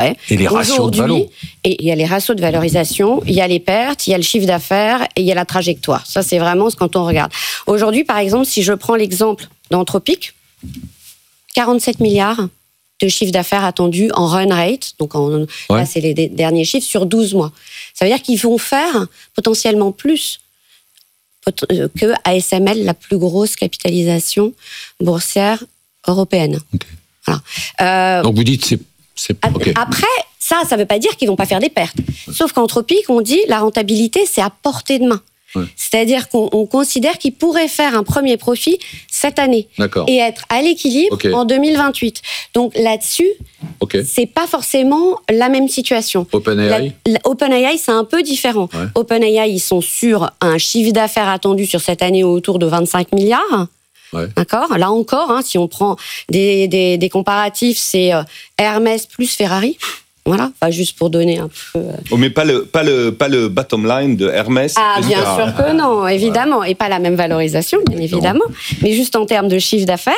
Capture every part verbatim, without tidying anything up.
fait. Et les ratios de valo. Et il y a les ratios de valorisation, il y a les pertes, il y a le chiffre d'affaires et il y a la trajectoire. Ça, c'est vraiment ce quand on regarde. Aujourd'hui, par exemple, si je prends l'exemple d'Anthropic, quarante-sept milliards de chiffre d'affaires attendu en run rate, donc en, ouais. là, c'est les derniers chiffres, sur douze mois. Ça veut dire qu'ils vont faire potentiellement plus que A S M L, la plus grosse capitalisation boursière européenne. Okay. Voilà. Euh, Donc vous dites c'est, c'est okay. Après, ça, ça ne veut pas dire qu'ils ne vont pas faire des pertes. Sauf qu'Anthropic, on dit la rentabilité, c'est à portée de main. Ouais. C'est-à-dire qu'on on considère qu'ils pourraient faire un premier profit cette année D'accord. et être à l'équilibre okay. en deux mille vingt-huit. Donc là-dessus, okay. c'est pas forcément la même situation. OpenAI, la, la, OpenAI, c'est un peu différent. Ouais. OpenAI, ils sont sur un chiffre d'affaires attendu sur cette année autour de vingt-cinq milliards. Ouais. D'accord. Là encore, hein, si on prend des, des, des comparatifs, c'est euh, Hermès plus Ferrari. Voilà, enfin, juste pour donner un peu... Euh... Oh, mais pas le, pas, le, pas le bottom line de Hermès. Ah, bien sûr que non, évidemment. Voilà. Et pas la même valorisation, bien évidemment. Non. Mais juste en termes de chiffre d'affaires.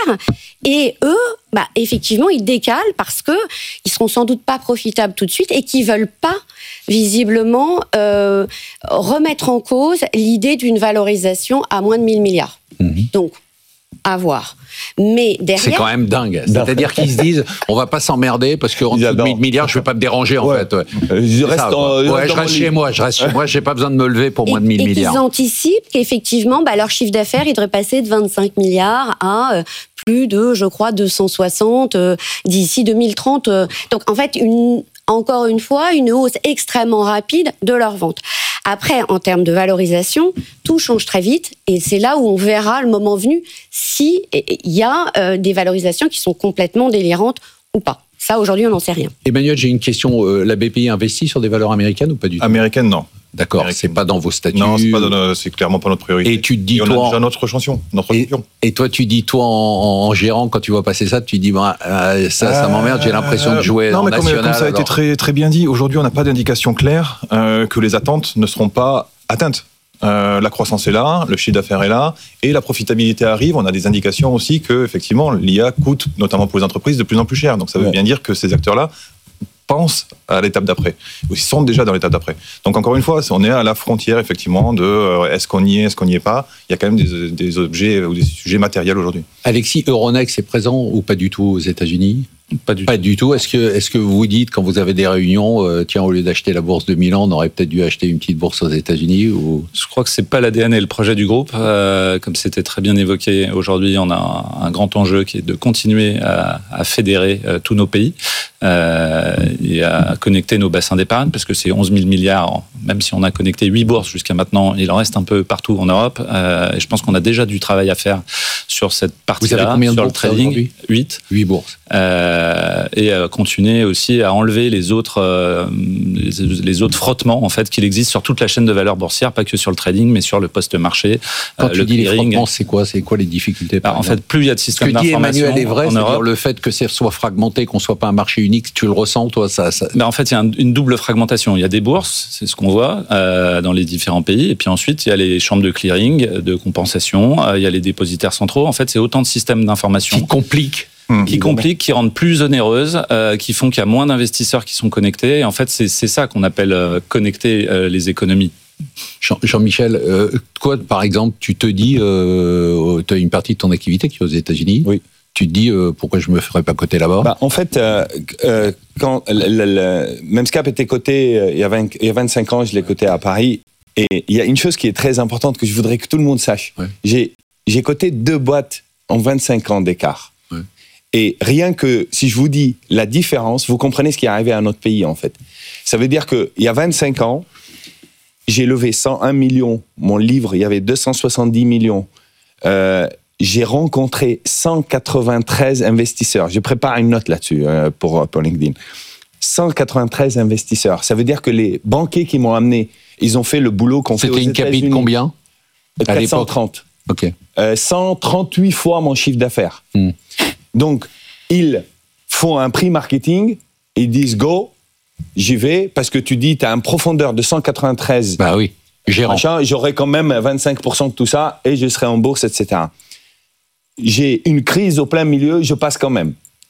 Et eux, bah, effectivement, ils décalent parce qu'ils seront sans doute pas profitables tout de suite et qu'ils veulent pas, visiblement, euh, remettre en cause l'idée d'une valorisation à moins de mille milliards. Mmh. Donc, à voir. Mais derrière... C'est quand même dingue. C'est-à-dire qu'ils se disent, on va pas s'emmerder parce qu'en dessous de mille milliards, je vais pas me déranger en ouais. fait. Ouais. Je reste, ça, en, ouais, je reste chez moi, je reste chez moi, j'ai pas besoin de me lever pour et, moins de mille et milliards. Et qu'ils anticipent qu'effectivement, bah, leur chiffre d'affaires, il devrait passer de vingt-cinq milliards à euh, plus de, je crois, deux cent soixante euh, d'ici deux mille trente. Euh. Donc en fait, une, encore une fois, une hausse extrêmement rapide de leurs ventes. Après, en termes de valorisation, tout change très vite et c'est là où on verra le moment venu si il y a euh, des valorisations qui sont complètement délirantes ou pas. Ça, aujourd'hui, on n'en sait rien. Emmanuel, j'ai une question. Euh, la B P I investit sur des valeurs américaines ou pas du tout ? Américaines, non. D'accord, c'est pas dans vos statuts. Non, c'est, pas dans nos, c'est clairement pas notre priorité. Et tu te dis, et on toi, a déjà notre chanson, notre et, et toi, tu dis, toi, en, en gérant, quand tu vois passer ça, tu dis, bah, euh, ça, ça m'emmerde. J'ai l'impression de jouer non, en mais national. Comme, comme ça a alors... été très, très bien dit, aujourd'hui, on n'a pas d'indication claire euh, que les attentes ne seront pas atteintes. Euh, la croissance est là, le chiffre d'affaires est là, et la profitabilité arrive. On a des indications aussi que, effectivement, l'I A coûte, notamment pour les entreprises, de plus en plus cher. Donc, ça veut ouais. bien dire que ces acteurs-là pensent à l'étape d'après, ou ils sont déjà dans l'étape d'après. Donc encore une fois, on est à la frontière effectivement de euh, est-ce qu'on y est, est-ce qu'on n'y est pas. Il y a quand même des, des objets ou des sujets matériels aujourd'hui. Alexis, Euronext est présent ou pas du tout aux États-Unis ? Pas du pas tout. du tout. Est-ce que, est-ce que vous vous dites, quand vous avez des réunions, euh, tiens, au lieu d'acheter la bourse de Milan, on aurait peut-être dû acheter une petite bourse aux États-Unis ou... Je crois que c'est pas l'A D N et le projet du groupe. Euh, comme c'était très bien évoqué, aujourd'hui, on a un, un grand enjeu qui est de continuer à, à fédérer euh, tous nos pays euh, et à connecter nos bassins d'épargne, parce que c'est onze mille milliards, même si on a connecté huit bourses jusqu'à maintenant, il en reste un peu partout en Europe. Euh, et je pense qu'on a déjà du travail à faire sur cette partie-là. Vous avez combien de sur bourses le trading? huit huit bourses. Euh, et à continuer aussi à enlever les autres, euh, les, les autres frottements en fait, qu'il existe sur toute la chaîne de valeur boursière, pas que sur le trading, mais sur le post-marché. Quand euh, tu le dis clearing. Les frottements, c'est quoi, c'est quoi les difficultés bah, En fait, plus il y a de systèmes d'information. Ce que dit Emmanuel est vrai, en c'est-à-dire Europe, le fait que ça soit fragmenté, qu'on soit pas un marché unique, tu le ressens, toi, ça. ça... Bah, en fait, il y a un, une double fragmentation. Il y a des bourses, c'est ce qu'on voit euh, dans les différents pays, et puis ensuite il y a les chambres de clearing, de compensation, euh, il y a les dépositaires centraux. En fait, c'est autant de systèmes d'information qui compliquent. qui compliquent, qui rendent plus onéreuses, euh, qui font qu'il y a moins d'investisseurs qui sont connectés. Et en fait, c'est, c'est ça qu'on appelle euh, connecter euh, les économies. Jean, Jean-Michel, euh, toi, par exemple, tu te dis, euh, tu as une partie de ton activité qui est aux États-Unis. Oui. Tu te dis, euh, pourquoi je me ferais pas coter là-bas ? Bah, en fait, euh, euh, quand le, le, le Memscap était coté euh, il, y a vingt, il y a vingt-cinq ans, je l'ai coté à Paris. Et il y a une chose qui est très importante que je voudrais que tout le monde sache. Ouais. J'ai, j'ai coté deux boîtes en vingt-cinq ans d'écart. Ouais. Et rien que, si je vous dis la différence, vous comprenez ce qui est arrivé à notre pays, en fait. Ça veut dire qu'il y a vingt-cinq ans, j'ai levé cent un millions. Mon livre, il y avait deux cent soixante-dix millions. Euh, j'ai rencontré cent quatre-vingt-treize investisseurs. Je prépare une note là-dessus euh, pour, pour LinkedIn. cent quatre-vingt-treize investisseurs. Ça veut dire que les banquiers qui m'ont amené, ils ont fait le boulot qu'on fait aux États-Unis. C'était une capite combien ? quatre cent trente. Ok. Euh, cent trente-huit fois mon chiffre d'affaires. Hmm. Donc, ils font un prix marketing, ils disent go, j'y vais, parce que tu dis, tu as une profondeur de cent quatre-vingt-treize. Bah oui, gérant. Machin, j'aurai quand même vingt-cinq pour cent de tout ça et je serai en bourse, et cetera. J'ai une crise au plein milieu, je passe quand même.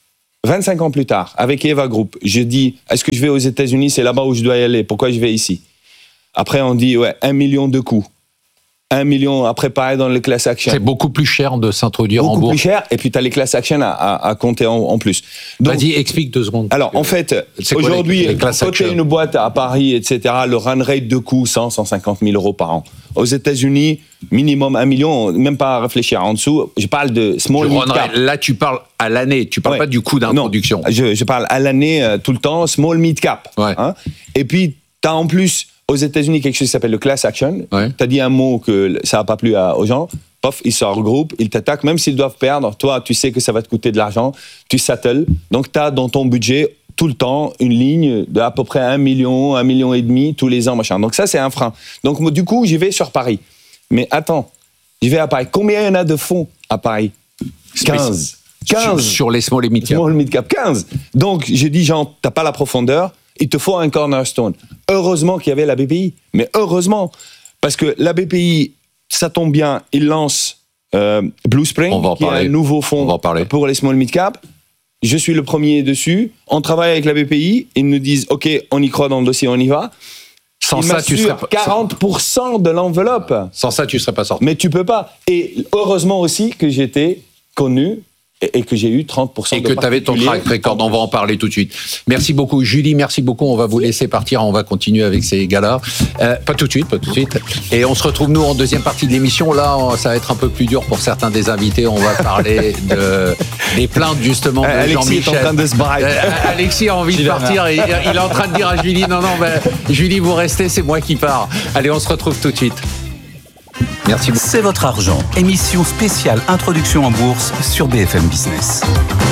vingt-cinq ans plus tard, avec Eva Group, je dis, est-ce que je vais aux États-Unis? C'est là-bas où je dois y aller. Pourquoi je vais ici? Après, on dit, ouais, un million de coûts. Un million à préparer dans les class action. C'est beaucoup plus cher de s'introduire beaucoup en bourse. Beaucoup plus cher, et puis tu as les class action à, à, à compter en, en plus. Donc, vas-y, explique deux secondes. Alors, en fait, aujourd'hui, côté une boîte à Paris, et cetera, le run rate de coût, cent, cent cinquante mille euros par an. Aux États-Unis, minimum un million, même pas à réfléchir en dessous. Je parle de small mid cap. Là, tu parles à l'année, tu parles ouais. pas du coût d'introduction. Non, je, je parle à l'année euh, tout le temps, small mid cap. Ouais. Hein. Et puis, tu as en plus aux États-Unis quelque chose qui s'appelle le class action. Ouais. Tu as dit un mot que ça n'a pas plu à, aux gens. Pof, ils se regroupent, ils t'attaquent, même s'ils doivent perdre. Toi, tu sais que ça va te coûter de l'argent. Tu settles. Donc, tu as dans ton budget tout le temps une ligne de à peu près un million, un million et demi tous les ans, machin. Donc, ça, c'est un frein. Donc, du coup, j'y vais sur Paris. Mais attends, j'y vais à Paris. Combien il y en a de fonds à Paris? quinze. quinze. Sur, sur les small et mid cap. Small mid cap, quinze. Donc, j'ai dit, Jean, t'as pas la profondeur. Il te faut un cornerstone. Heureusement qu'il y avait la B P I. Mais heureusement. Parce que la B P I, ça tombe bien, il lance euh, Blue Spring, qui parler. est un nouveau fonds pour les small mid-cap. Je suis le premier dessus. On travaille avec la B P I. Ils nous disent, OK, on y croit dans le dossier, on y va. Sans il ça, tu serais pas... quarante pour cent de l'enveloppe. Sans ça, tu ne serais pas sorti. Mais tu peux pas. Et heureusement aussi que j'étais connu et que j'ai eu trente pour cent et de que tu avais ton track record, on va en parler tout de suite. Merci beaucoup Julie, merci beaucoup, on va vous laisser partir, on va continuer avec ces gars-là. Euh, pas tout de suite, pas tout de suite. Et on se retrouve nous en deuxième partie de l'émission. Là, ça va être un peu plus dur pour certains des invités, on va parler de, des plaintes justement de Alexis Jean-Michel. est en train de se brailler. Euh, Alexis a envie de partir, et, il est en train de dire à Julie, non, non, ben, Julie, vous restez, c'est moi qui pars. Allez, on se retrouve tout de suite. Merci beaucoup. C'est votre argent. Émission spéciale Introduction en bourse sur B F M Business.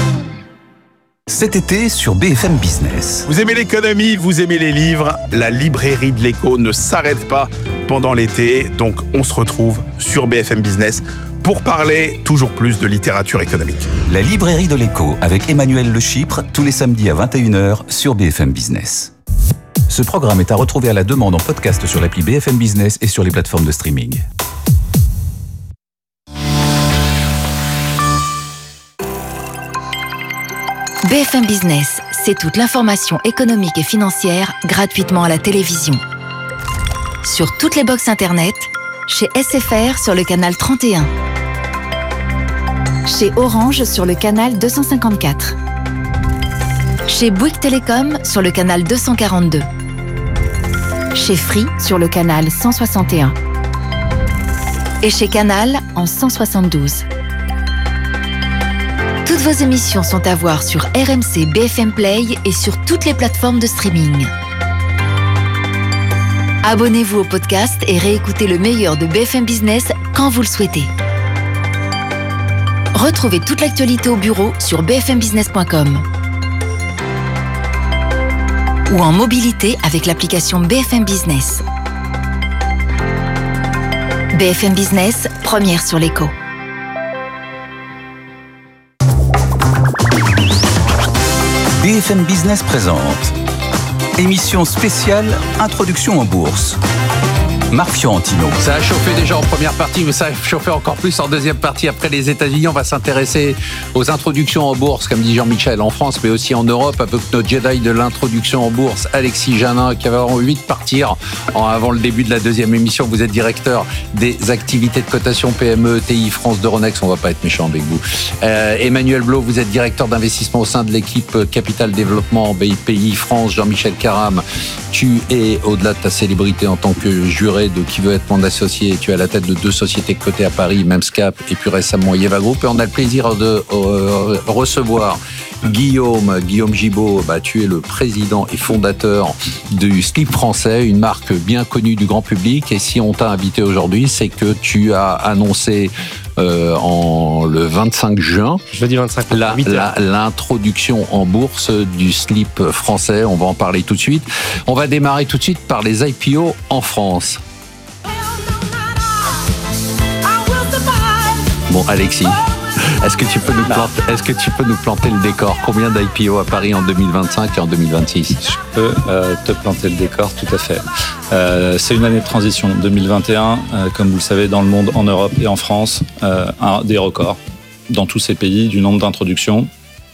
Cet été sur B F M Business. Vous aimez l'économie, vous aimez les livres, la librairie de l'écho ne s'arrête pas pendant l'été, donc on se retrouve sur B F M Business pour parler toujours plus de littérature économique. La librairie de l'écho avec Emmanuel Le Chypre, tous les samedis à vingt et une heures sur B F M Business. Ce programme est à retrouver à la demande en podcast sur l'appli B F M Business et sur les plateformes de streaming. B F M Business, c'est toute l'information économique et financière gratuitement à la télévision. Sur toutes les box internet, chez S F R sur le canal trente et un, chez Orange sur le canal deux cent cinquante-quatre, chez Bouygues Télécom sur le canal deux cent quarante-deux, chez Free sur le canal cent soixante et un et chez Canal en cent soixante-douze. Toutes vos émissions sont à voir sur R M C B F M Play et sur toutes les plateformes de streaming. Abonnez-vous au podcast et réécoutez le meilleur de B F M Business quand vous le souhaitez. Retrouvez toute l'actualité au bureau sur b f m business point com ou en mobilité avec l'application B F M Business. B F M Business, première sur l'écho. B F M Business présente émission spéciale Introduction en bourse. Marc Fiorentino. Ça a chauffé déjà en première partie, mais ça a chauffé encore plus en deuxième partie. Après les États-Unis, on va s'intéresser aux introductions en bourse, comme dit Jean-Michel, en France, mais aussi en Europe, avec notre Jedi de l'introduction en bourse, Alexis Janin, qui avait envie de partir avant le début de la deuxième émission. Vous êtes directeur des activités de cotation P M E, T I, France d'Euronext. On va pas être méchant avec vous. Euh, Emmanuel Blot, vous êtes directeur d'investissement au sein de l'équipe Capital Développement B P I France. Jean-Michel Caram, tu es, au-delà de ta célébrité en tant que juré de Qui veut être mon associé, tu es à la tête de deux sociétés cotées à Paris, Memscap et puis récemment Eva Group, et on a le plaisir de euh, recevoir Guillaume, Guillaume Gibaud. Bah, tu es le président et fondateur du Slip français, une marque bien connue du grand public, et si on t'a invité aujourd'hui, c'est que tu as annoncé Euh, en le vingt-cinq juin, jeudi vingt-cinq, la, la, l'introduction en bourse du slip français. On va en parler tout de suite. On va démarrer tout de suite par les I P O en France. Bon, Alexis, est-ce que tu peux nous planter, est-ce que tu peux nous planter le décor? Combien d'I P O à Paris en deux mille vingt-cinq et en deux mille vingt-six? Je peux euh, te planter le décor, tout à fait. Euh, c'est une année de transition. deux mille vingt et un, euh, comme vous le savez, dans le monde, en Europe et en France, euh, un des records dans tous ces pays du nombre d'introductions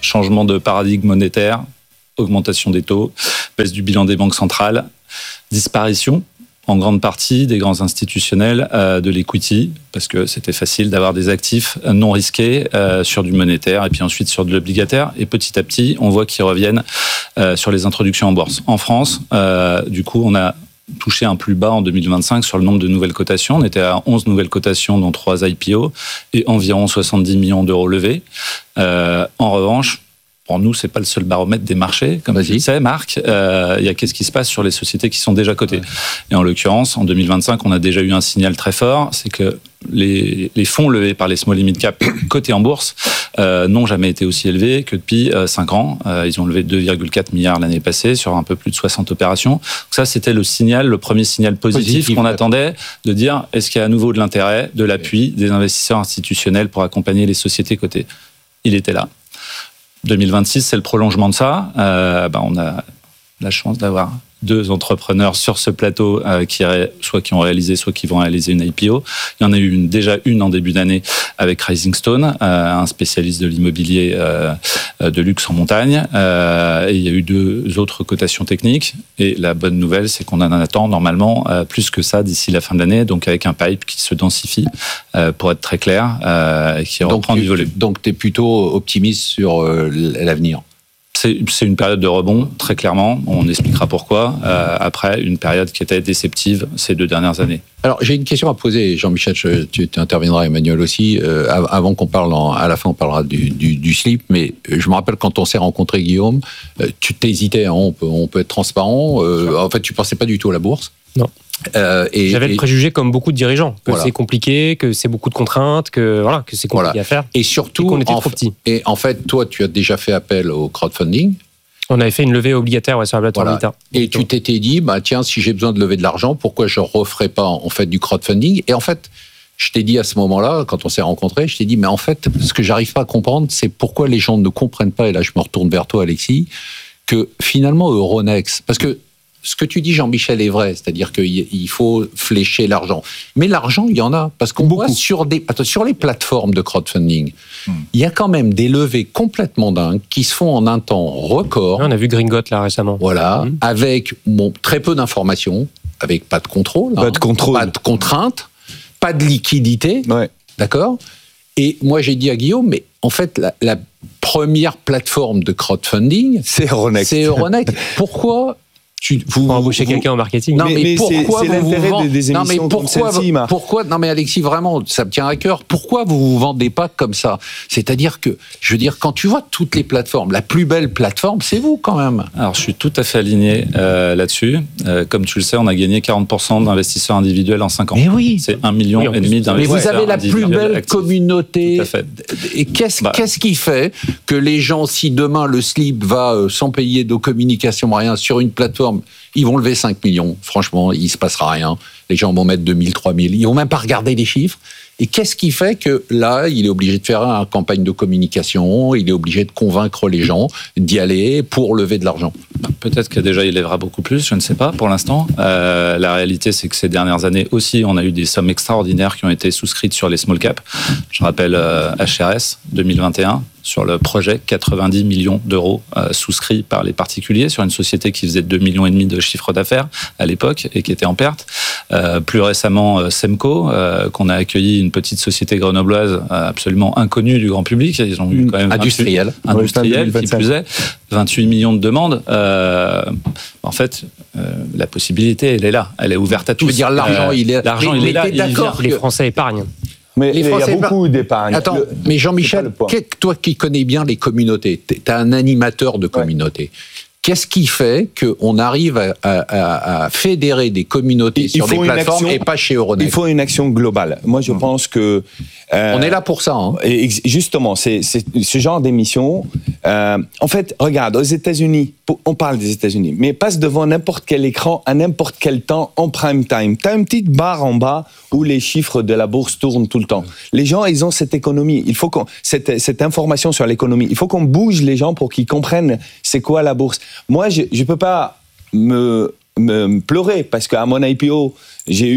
changement de paradigme monétaire, augmentation des taux, baisse du bilan des banques centrales, disparition en grande partie des grands institutionnels euh, de l'equity, parce que c'était facile d'avoir des actifs non risqués euh, sur du monétaire et puis ensuite sur de l'obligataire. Et petit à petit, on voit qu'ils reviennent euh, sur les introductions en bourse. En France, euh, du coup, on a touché un plus bas en deux mille vingt-cinq sur le nombre de nouvelles cotations. On était à onze nouvelles cotations, dont trois I P O, et environ soixante-dix millions d'euros levés. Euh, en revanche, pour nous, c'est pas le seul baromètre des marchés, comme tu le sais, Marc. Euh, il y a qu'est-ce qui se passe sur les sociétés qui sont déjà cotées. Ouais. Et en l'occurrence, en deux mille vingt-cinq, on a déjà eu un signal très fort, c'est que les, les fonds levés par les small et mid cap cotés en bourse euh, n'ont jamais été aussi élevés que depuis euh, cinq ans. Euh, ils ont levé deux virgule quatre milliards l'année passée sur un peu plus de soixante opérations. Donc ça, c'était le signal, le premier signal positif, positif qu'on ouais. attendait, de dire est-ce qu'il y a à nouveau de l'intérêt, de l'appui des investisseurs institutionnels pour accompagner les sociétés cotées. Il était là. deux mille vingt-six, c'est le prolongement de ça. Euh, ben on a la chance d'avoir deux entrepreneurs sur ce plateau euh, qui soit qui ont réalisé, soit qui vont réaliser une I P O. Il y en a eu une, déjà une en début d'année avec Rising Stone, euh, un spécialiste de l'immobilier euh, de luxe en montagne. Euh, et il y a eu deux autres cotations techniques. Et la bonne nouvelle, c'est qu'on en attend normalement euh, plus que ça d'ici la fin de l'année, donc avec un pipe qui se densifie, euh, pour être très clair, euh, et qui reprend donc, du volume. Donc tu es plutôt optimiste sur euh, l'avenir? C'est, c'est une période de rebond, très clairement. On expliquera pourquoi. Euh, après, une période qui était déceptive ces deux dernières années. Alors, j'ai une question à poser, Jean-Michel, je, tu, tu interviendras, Emmanuel aussi. Euh, avant qu'on parle, en, à la fin, on parlera du, du, du slip. Mais je me rappelle quand on s'est rencontrés, Guillaume, euh, tu t'hésitais, hein, on, peut, on peut être transparent. Euh, en fait, tu pensais pas du tout à la bourse. Non. Euh, et, J'avais et, le préjugé, comme beaucoup de dirigeants, que voilà. c'est compliqué, que c'est beaucoup de contraintes, que voilà, que c'est compliqué voilà. à faire. Et surtout, et qu'on était en, trop petits. Et en fait, toi, tu as déjà fait appel au crowdfunding. On avait fait une levée obligataire ouais, sur la plateforme voilà. Vita. Et tu t'étais dit, bah tiens, si j'ai besoin de lever de l'argent, pourquoi je ne referais pas en fait du crowdfunding? Et en fait, je t'ai dit à ce moment-là, quand on s'est rencontrés, je t'ai dit, mais en fait, ce que j'arrive pas à comprendre, c'est pourquoi les gens ne comprennent pas, et là je me retourne vers toi, Alexis, que finalement Euronext, parce que ce que tu dis, Jean-Michel, est vrai, c'est-à-dire qu'il faut flécher l'argent. Mais l'argent, il y en a, parce qu'on voit sur, des, attends, sur les plateformes de crowdfunding, hmm. il y a quand même des levées complètement dingues qui se font en un temps record. On a vu Gringot là récemment. Voilà, hmm. avec bon, très peu d'informations, avec pas de contrôle, pas hein, de contrôle, pas de contraintes, pas de liquidité, ouais. d'accord. Et moi, j'ai dit à Guillaume, mais en fait, la, la première plateforme de crowdfunding, c'est Euronext. C'est Euronext. Pourquoi tu, vous embauchez quelqu'un en marketing? Non, mais, mais pourquoi c'est, c'est vous l'intérêt vous vendez... des, des émissions non, mais pourquoi, comme celle-ci, vous, pourquoi Non, mais Alexis, vraiment, ça me tient à cœur. Pourquoi vous vous vendez pas comme ça? C'est-à-dire que, je veux dire, quand tu vois toutes les plateformes, la plus belle plateforme, c'est vous quand même. Alors, je suis tout à fait aligné euh, là-dessus. Euh, comme tu le sais, on a gagné quarante pour cent d'investisseurs individuels en cinq ans. Mais oui. C'est un million oui, et demi d'investisseurs. Mais vous avez la plus belle actifs. communauté. Tout à fait. Et qu'est-ce, bah. qu'est-ce qui fait que les gens, si demain le slip va euh, sans payer de communication, rien, sur une plateforme, ils vont lever cinq millions. Franchement, il ne se passera rien. Les gens vont mettre deux mille, trois mille. Ils vont même pas regarder les chiffres. Et qu'est-ce qui fait que là, il est obligé de faire une campagne de communication, il est obligé de convaincre les gens d'y aller pour lever de l'argent? Peut-être que déjà il lèvera beaucoup plus, je ne sais pas pour l'instant. Euh, la réalité, c'est que ces dernières années aussi, on a eu des sommes extraordinaires qui ont été souscrites sur les small caps. Je rappelle euh, H R S deux mille vingt et un. Sur le projet, quatre-vingt-dix millions d'euros euh, souscrits par les particuliers sur une société qui faisait deux virgule cinq millions de chiffre d'affaires à l'époque et qui était en perte. Euh, plus récemment, euh, Semco, euh, qu'on a accueilli, une petite société grenobloise euh, absolument inconnue du grand public. Ils ont eu quand même industriel, industriel qui plus est, vingt-huit millions de demandes. Euh, en fait, euh, la possibilité, elle est là, elle est ouverte à tous. Je veux dire, l'argent, euh, il est, l'argent, mais, il mais est là. Il d'accord que les Français épargnent. Mais les il y a beaucoup d'épargne. Attends, le, mais Jean-Michel, toi qui connais bien les communautés, tu es un animateur de communautés. Ouais. Qu'est-ce qui fait qu'on arrive à, à, à fédérer des communautés il sur des plateformes action, et pas chez Euronext? Il faut une action globale. Moi, je mmh. pense que... Euh, on est là pour ça. Hein. Et justement, c'est, c'est ce genre d'émission... Euh, en fait, regarde, aux États-Unis, on parle des États-Unis, mais passe devant n'importe quel écran, à n'importe quel temps, en prime time. Tu as une petite barre en bas où les chiffres de la bourse tournent tout le temps. Les gens, ils ont cette économie. Il faut qu'on, cette, cette information sur l'économie. Il faut qu'on bouge les gens pour qu'ils comprennent c'est quoi la bourse. Moi, je ne peux pas me, me, me pleurer parce qu'à mon I P O, j'ai eu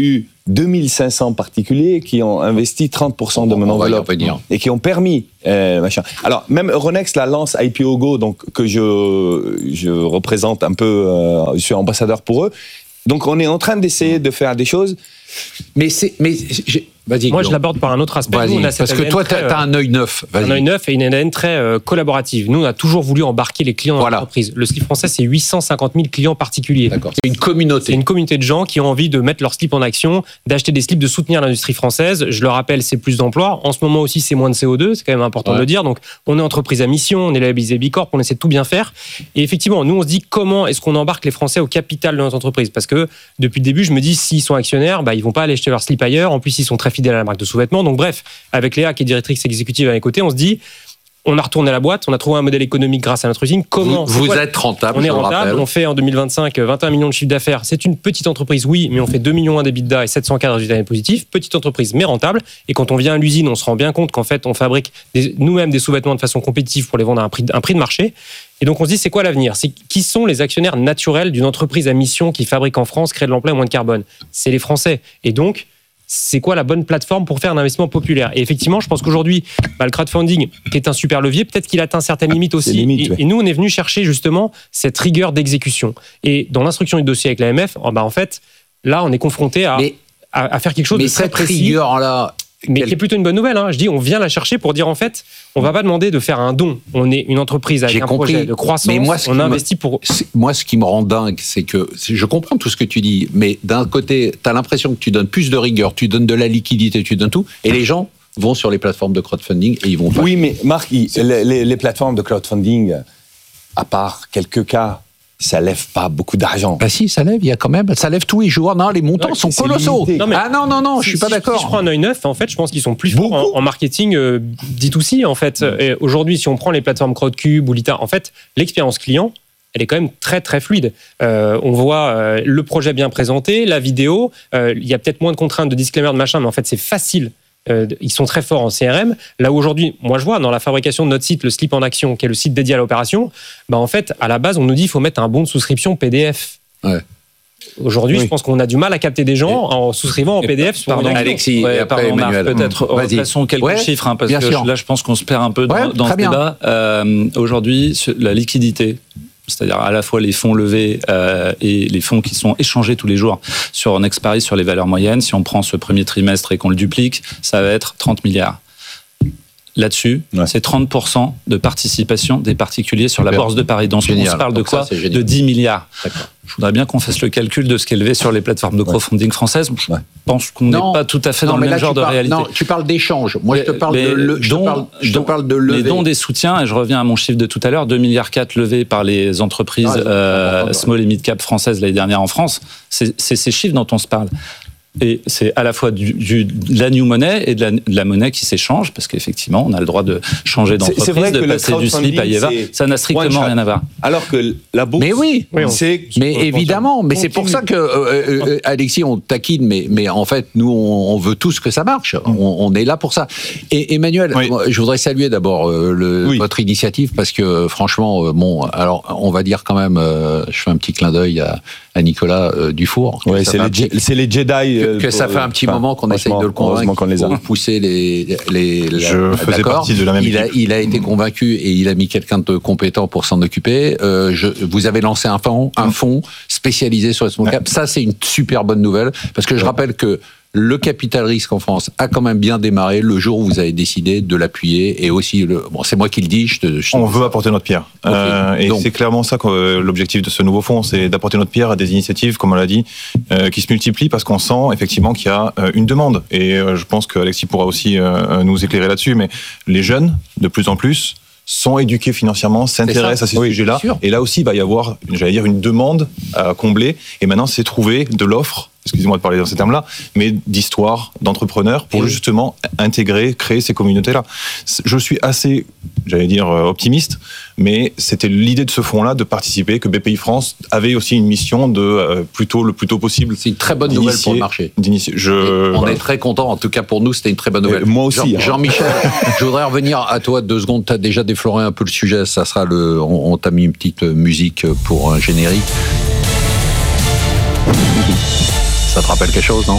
deux mille cinq cents particuliers qui ont investi trente pour cent de mon On va y enveloppe revenir. et qui ont permis euh, machin. Alors même Euronext la lance I P O Go, donc que je je représente un peu, euh, je suis ambassadeur pour eux. Donc on est en train d'essayer de faire des choses. Mais c'est, mais j'ai- vas-y. Moi, je Guillaume. l'aborde par un autre aspect. Vas-y, Nous, on a cette parce que A D N toi, très, t'as, t'as euh, un œil neuf. Vas-y. un œil neuf et une A D N très euh, collaborative. Nous, on a toujours voulu embarquer les clients dans Voilà. l'entreprise. Le slip français, c'est huit cent cinquante mille clients particuliers. D'accord. C'est une C'est communauté. une communauté de gens qui ont envie de mettre leur slip en action, d'acheter des slips, de soutenir l'industrie française. Je le rappelle, c'est plus d'emplois. En ce moment aussi, c'est moins de C O deux. C'est quand même important Ouais. de le dire. Donc, on est entreprise à mission, on est labellisé B Corp, on essaie de tout bien faire. Et effectivement, nous, on se dit comment est-ce qu'on embarque les Français au capital de notre entreprise? Parce que depuis le début, je me dis, s'ils sont actionnaires, bah, ils vont pas aller acheter leur slip ailleurs. En plus, ils sont très fidèles à la marque de sous-vêtements. Donc, bref, avec Léa, qui est directrice exécutive à mes côtés, on se dit, on a retourné la boîte, on a trouvé un modèle économique grâce à notre usine. Comment Vous, c'est vous quoi- êtes rentable, On est je le rentable, rappelle. on fait en deux mille vingt-cinq vingt et un millions de chiffre d'affaires. C'est une petite entreprise, oui, mais on fait deux millions d'EBITDA et sept cent quatre de résultats positifs. Petite entreprise, mais rentable. Et quand on vient à l'usine, on se rend bien compte qu'en fait, on fabrique des- nous-mêmes des sous-vêtements de façon compétitive pour les vendre à un prix, un prix de marché. Et donc, on se dit, c'est quoi l'avenir? C'est qui sont les actionnaires naturels d'une entreprise à mission qui fabrique en France, crée de l'emploi et moins de carbone? C'est les Français. Et donc, c'est quoi la bonne plateforme pour faire un investissement populaire? Et effectivement, je pense qu'aujourd'hui, bah, le crowdfunding, qui est un super levier, peut-être qu'il atteint certaines limites aussi. limites, et, ouais. et nous, on est venu chercher justement cette rigueur d'exécution. Et dans l'instruction du dossier avec l'A M F, oh, bah, en fait, là, on est confronté à, Mais, à, à faire quelque chose mais de très cette précis. rigueur-là, Mais quel- qui est plutôt une bonne nouvelle. Hein. Je dis, on vient la chercher pour dire en fait, on va pas demander de faire un don. On est une entreprise avec J'ai un compris. projet de croissance. Mais moi, ce qui on me- investit pour. c'est- moi, ce qui me rend dingue, c'est que c'est- je comprends tout ce que tu dis, mais d'un côté, tu as l'impression que tu donnes plus de rigueur, tu donnes de la liquidité, tu donnes tout, et les gens vont sur les plateformes de crowdfunding et ils vont pas. Oui, mais Marc, il- les, les- les plateformes de crowdfunding, à part quelques cas, ça lève pas beaucoup d'argent. Bah si, ça lève, il y a quand même, ça lève tous les jours. Non, les montants Ouais, sont c'est colossaux. limité. Non, mais- ah non, non, non, je suis Si- pas si- d'accord. Si je prends un œil neuf, en fait, je pense qu'ils sont plus forts en, Beaucoup. en marketing euh, D deux C, en fait. Et aujourd'hui, si on prend les plateformes Crowdcube ou Lita, en fait, l'expérience client, elle est quand même très très fluide. Euh, on voit euh, le projet bien présenté, la vidéo. euh, Il y a peut-être moins de contraintes de disclaimer de machin, mais en fait, c'est facile. Euh, ils sont très forts en C R M. Là où aujourd'hui, moi je vois dans la fabrication de notre site, le Slip en Action, qui est le site dédié à l'opération, bah en fait, à la base, on nous dit qu'il faut mettre un bon de souscription P D F. Ouais. Aujourd'hui, Oui. je pense qu'on a du mal à capter des gens en souscrivant en Et P D F. Sur pardon, une action. Alexis, Ouais, et après pardon, Marc, Emmanuel. peut-être Mmh. Vas-y. replaçons quelques Ouais, chiffres, hein, parce bien que sûr. là, je pense qu'on se perd un peu dans, Ouais, dans très ce bien. débat. Euh, Aujourd'hui, ce- la liquidité, c'est-à-dire à la fois les fonds levés euh, et les fonds qui sont échangés tous les jours sur Nexparis, sur les valeurs moyennes, si on prend ce premier trimestre et qu'on le duplique, ça va être trente milliards. Là-dessus, Ouais. c'est trente pour cent de participation des particuliers sur la Super. bourse de Paris. Donc, on Génial. se parle de Donc ça, quoi? c'est génial. De dix milliards. D'accord. Je voudrais bien qu'on fasse le calcul de ce qui est levé sur les plateformes de crowdfunding françaises. Je Ouais. pense qu'on n'est Non. pas tout à fait Non, dans le mais même là, genre tu de parles- réalité. Non, tu parles d'échange. Moi, je te parle Les de, le, je te dons- parle, je te dons- parle de les lever. dons des soutiens, et je reviens à mon chiffre de tout à l'heure, deux virgule quatre milliards levés par les entreprises Ah, c'est euh, important, small et mid cap françaises l'année dernière en France. C'est c'est ces chiffres dont on se parle. Et c'est à la fois du, du- de la new money et de la, de la monnaie qui s'échange, parce qu'effectivement, on a le droit de changer C'est- c'est vrai d'entreprise, de que le passer du slip à crowdfunding, Yeva. c'est Ça n'a one strictement shot. rien à voir. Alors que la bourse, Mais oui, Oui, on- c'est... mais évidemment, mais c'est pour ça que euh, euh, Alexis, on te taquine, mais mais en fait, nous, on, on veut tous que ça marche. On, on est là pour ça. Et Emmanuel, Oui. moi, je voudrais saluer d'abord euh, le, Oui. votre initiative parce que euh, franchement, euh, bon, alors on va dire quand même, euh, je fais un petit clin d'œil à, à Nicolas euh, Dufour. Ouais, Ça c'est fait un les, petit- Je- c'est les Jedi. que, euh, que ça pour- fait un petit enfin, moment qu'on essaye de le franchement, heureusement convaincre qu'on les a. pour pousser les les. la- Je faisais d'accord. partie de la même il a, équipe. il a été convaincu et il a mis quelqu'un de compétent pour s'en occuper. Euh, je, vous avez lancé un fonds, un fonds spécialisé sur le small cap. Ça, c'est une super bonne nouvelle parce que je rappelle que le capital risque en France a quand même bien démarré le jour où vous avez décidé de l'appuyer et aussi le. Bon, c'est moi qui le dis. Je te, je te- On veut apporter notre pierre. Ok. Euh, et Donc. c'est clairement ça que euh, l'objectif de ce nouveau fonds, c'est d'apporter notre pierre à des initiatives, comme on l'a dit, euh, qui se multiplient parce qu'on sent effectivement qu'il y a euh, une demande. Et euh, je pense qu'Alexis pourra aussi euh, nous éclairer là-dessus, mais les jeunes, de plus en plus, sont éduqués financièrement, s'intéressent à ces Oui, sujets-là. bien sûr. Et là aussi, il va y avoir, j'allais dire, une demande à combler. Et maintenant, c'est trouver de l'offre, excusez-moi de parler dans ces termes-là, mais d'histoire, d'entrepreneurs, pour Et oui. justement intégrer, créer ces communautés-là. Je suis assez, j'allais dire, euh, optimiste, mais c'était l'idée de ce fonds-là, de participer, que B P I France avait aussi une mission de, euh, plutôt le plus tôt possible, C'est une très bonne nouvelle pour le d'initier- marché. d'initier. Je, Et on voilà. est très content. En tout cas, pour nous, c'était une très bonne nouvelle. Euh, moi aussi, Jean- hein. Jean-Michel, je voudrais revenir à toi deux secondes. Tu as déjà défloré un peu le sujet. Ça sera le. On, on t'a mis une petite musique pour un générique. Ça te rappelle quelque chose, non?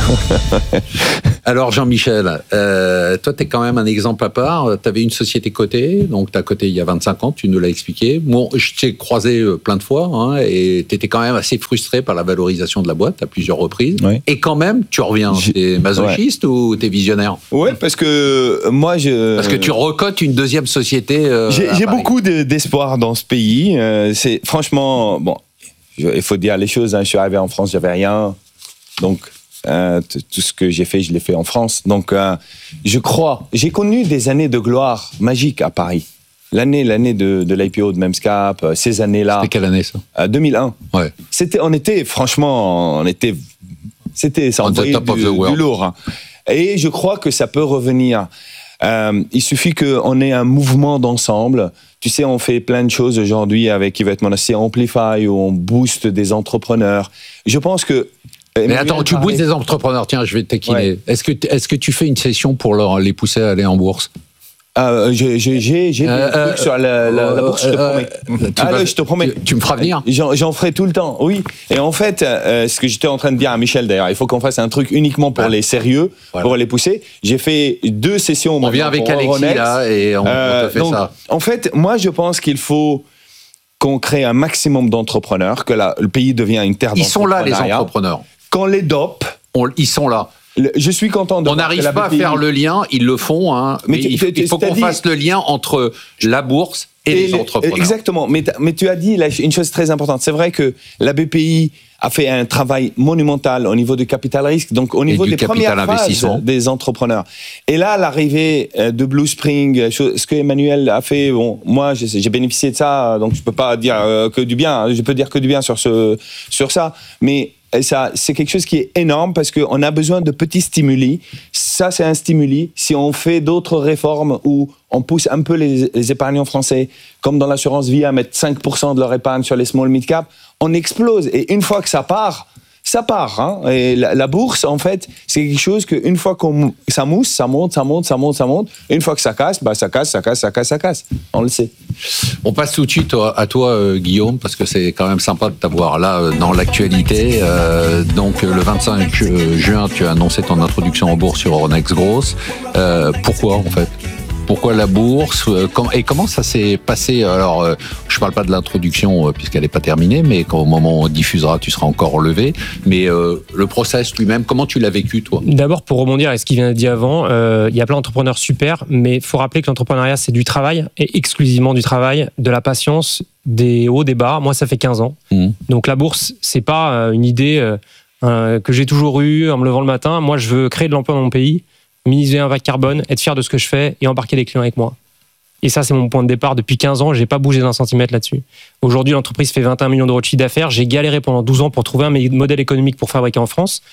Alors Jean-Michel, euh, toi tu es quand même un exemple à part. Tu avais une société cotée, donc tu as coté il y a vingt-cinq ans, tu nous l'as expliqué. Bon, je t'ai croisé plein de fois hein, et tu étais quand même assez frustré par la valorisation de la boîte à plusieurs reprises. Oui. Et quand même, tu reviens. T'es masochiste ouais. ou t'es visionnaire? Ouais, parce que moi je... Parce que tu recotes une deuxième société. Euh, j'ai j'ai beaucoup de, d'espoir dans ce pays. Euh, c'est franchement, bon, il faut dire les choses. Hein, je suis arrivé en France, j'avais rien. Donc, euh, tout ce que j'ai fait, je l'ai fait en France. Donc, euh, je crois. J'ai connu des années de gloire magique à Paris. L'année, l'année de, de l'I P O de Memscap, ces années-là. C'était quelle année, ça? euh, deux mille un. Ouais. C'était, on était, franchement, on était... C'était, ça envoyait du, du lourd. Hein. Et je crois que ça peut revenir. Euh, il suffit qu'on ait un mouvement d'ensemble. Tu sais, on fait plein de choses aujourd'hui avec Yvette Monassi Amplify, où on booste des entrepreneurs. Je pense que... Mais attends, tu boostes des entrepreneurs. Tiens, je vais te taquiner. Ouais. Est-ce que, est-ce que tu fais une session pour leur, les pousser à aller en bourse? Euh, j'ai j'ai, j'ai, j'ai euh, des euh, trucs sur la, la, la bourse, je te promets. Euh, tu, vas, je te promets. Tu, tu me feras venir. J'en, j'en ferai tout le temps, oui. Et en fait, euh, ce que j'étais en train de dire à Michel, d'ailleurs, il faut qu'on fasse un truc uniquement pour ouais. les sérieux, voilà. pour les pousser. J'ai fait deux sessions. On vient avec Alexis, Euronext, là, et on, euh, on te fait donc, ça. En fait, moi, je pense qu'il faut qu'on crée un maximum d'entrepreneurs, que la, le pays devienne une terre d'entrepreneuriat. Ils sont là, les entrepreneurs. Qu'on les dope. On, ils sont là. Le, je suis content de On n'arrive pas B P I... à faire le lien, ils le font, hein, mais, mais il, tu, il faut qu'on dit... fasse le lien entre la bourse et, et les, les entrepreneurs. Exactement, mais, mais tu as dit là, une chose très importante. C'est vrai que la B P I a fait un travail monumental au niveau du capital risque, donc au niveau des premières phases des entrepreneurs. Et là, l'arrivée de Blue Spring, ce que Emmanuel a fait, bon, moi j'ai, j'ai bénéficié de ça, donc je peux pas dire que du bien, je peux dire que du bien sur, ce, sur ça, mais... Et ça, c'est quelque chose qui est énorme parce qu'on a besoin de petits stimuli. Ça, c'est un stimuli. Si on fait d'autres réformes où on pousse un peu les, les épargnants français, comme dans l'assurance vie, à mettre cinq pour cent de leur épargne sur les small mid-cap, on explose. Et une fois que ça part, ça part. Hein. Et la, la bourse, en fait, c'est quelque chose qu'une fois que ça mousse, ça monte, ça monte, ça monte, ça monte. Et une fois que ça casse, bah, ça casse, ça casse, ça casse, ça casse. On le sait. On passe tout de suite à toi, euh, Guillaume, parce que c'est quand même sympa de t'avoir là euh, dans l'actualité. Euh, donc, le vingt-cinq juin, tu as annoncé ton introduction en bourse sur Euronext Growth. Euh, pourquoi, en fait ? Pourquoi la bourse? Et comment ça s'est passé? Alors, je ne parle pas de l'introduction puisqu'elle n'est pas terminée, mais au moment où on diffusera, tu seras encore relevé. Mais euh, le process lui-même, comment tu l'as vécu, toi? D'abord, pour rebondir à ce qui vient d'être dit avant, euh, il y a plein d'entrepreneurs super, mais il faut rappeler que l'entrepreneuriat, c'est du travail, et exclusivement du travail, de la patience, des hauts, des bas. Moi, ça fait quinze ans. Mmh. Donc la bourse, ce n'est pas une idée euh, que j'ai toujours eue en me levant le matin. Moi, je veux créer de l'emploi dans mon pays, minimiser l'impact carbone, être fier de ce que je fais et embarquer des clients avec moi. Et ça, c'est mon point de départ. Depuis quinze ans, je n'ai pas bougé d'un centimètre là-dessus. Aujourd'hui, l'entreprise fait vingt et un millions d'euros de chiffre d'affaires. J'ai galéré pendant douze ans pour trouver un modèle économique pour fabriquer en France.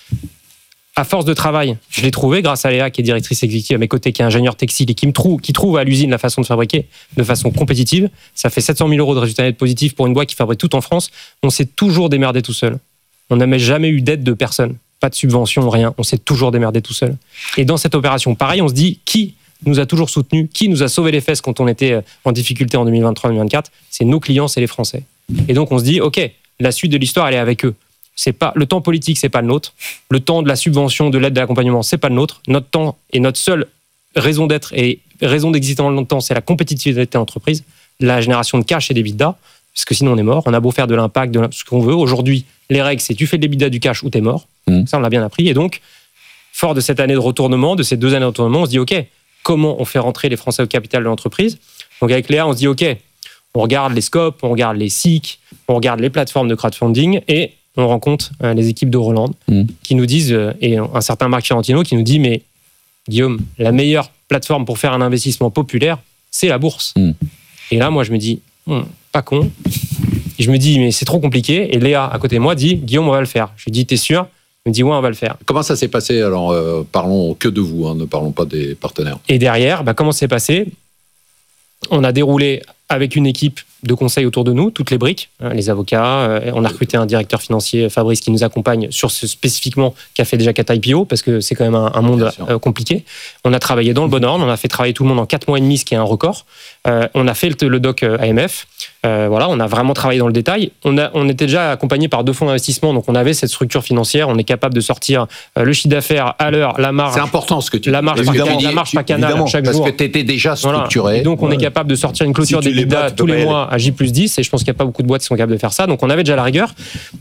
À force de travail, je l'ai trouvé grâce à Léa, qui est directrice exécutive à mes côtés, qui est ingénieure textile et qui me trouve, qui trouve à l'usine la façon de fabriquer de façon compétitive. Ça fait sept cent mille euros de résultats nets positifs pour une boîte qui fabrique tout en France. On s'est toujours démerdé tout seul. On n'a jamais eu d'aide de personne. Pas de subvention, rien. On s'est toujours démerdé tout seul. Et dans cette opération, pareil, on se dit, qui nous a toujours soutenus? Qui nous a sauvé les fesses quand on était en difficulté en deux mille vingt-trois deux mille vingt-quatre? C'est nos clients, c'est les Français. Et donc, on se dit, OK, la suite de l'histoire, elle est avec eux. C'est pas, le temps politique, c'est pas le nôtre. Le temps de la subvention, de l'aide, de l'accompagnement, c'est pas le nôtre. Notre temps et notre seule raison d'être et raison d'exister dans le temps, c'est la compétitivité de l'entreprise, la génération de cash et d'EBITDA, parce que sinon, on est mort. On a beau faire de l'impact, de ce qu'on veut. Aujourd'hui, les règles, c'est tu fais de l'EBITDA, du cash ou t'es mort. Mmh. Ça, on l'a bien appris. Et donc, fort de cette année de retournement, de ces deux années de retournement, on se dit, OK, comment on fait rentrer les Français au capital de l'entreprise? Donc, avec Léa, on se dit, OK, on regarde les scopes, on regarde les S I C, on regarde les plateformes de crowdfunding et on rencontre euh, les équipes de Roland mmh. qui nous disent, euh, et un certain Marc Fiorentino qui nous dit, mais Guillaume, la meilleure plateforme pour faire un investissement populaire, c'est la bourse. Mmh. Et là, moi, je me dis, hm, pas con. Et je me dis, mais c'est trop compliqué. Et Léa, à côté de moi, dit, Guillaume, on va le faire. Je lui dis, t'es sûr? Il me dit, ouais, on va le faire. Comment ça s'est passé? Alors, euh, parlons que de vous, hein, ne parlons pas des partenaires. Et derrière, bah, comment ça s'est passé? On a déroulé avec une équipe de conseil autour de nous, toutes les briques, hein, les avocats. Euh, on a recruté un directeur financier, Fabrice, qui nous accompagne sur ce spécifiquement, qui a fait déjà quatre I P O, parce que c'est quand même un, un monde euh, compliqué. On a travaillé dans le bon ordre, on a fait travailler tout le monde en quatre mois et demi, ce qui est un record. Euh, on a fait le, le doc A M F. Euh, voilà, on a vraiment travaillé dans le détail. On, a, on était déjà accompagné par deux fonds d'investissement, donc on avait cette structure financière. On est capable de sortir euh, le chiffre d'affaires à l'heure, la marge. C'est important ce que tu la marge dis. par, Évidemment, la marge par canal chaque parce jour. Parce que tu étais déjà structuré. Voilà. Et donc, on ouais. est capable de sortir une clôture si d'EBITDA tous les mois à J plus dix. Et je pense qu'il n'y a pas beaucoup de boîtes qui sont capables de faire ça. Donc, on avait déjà la rigueur.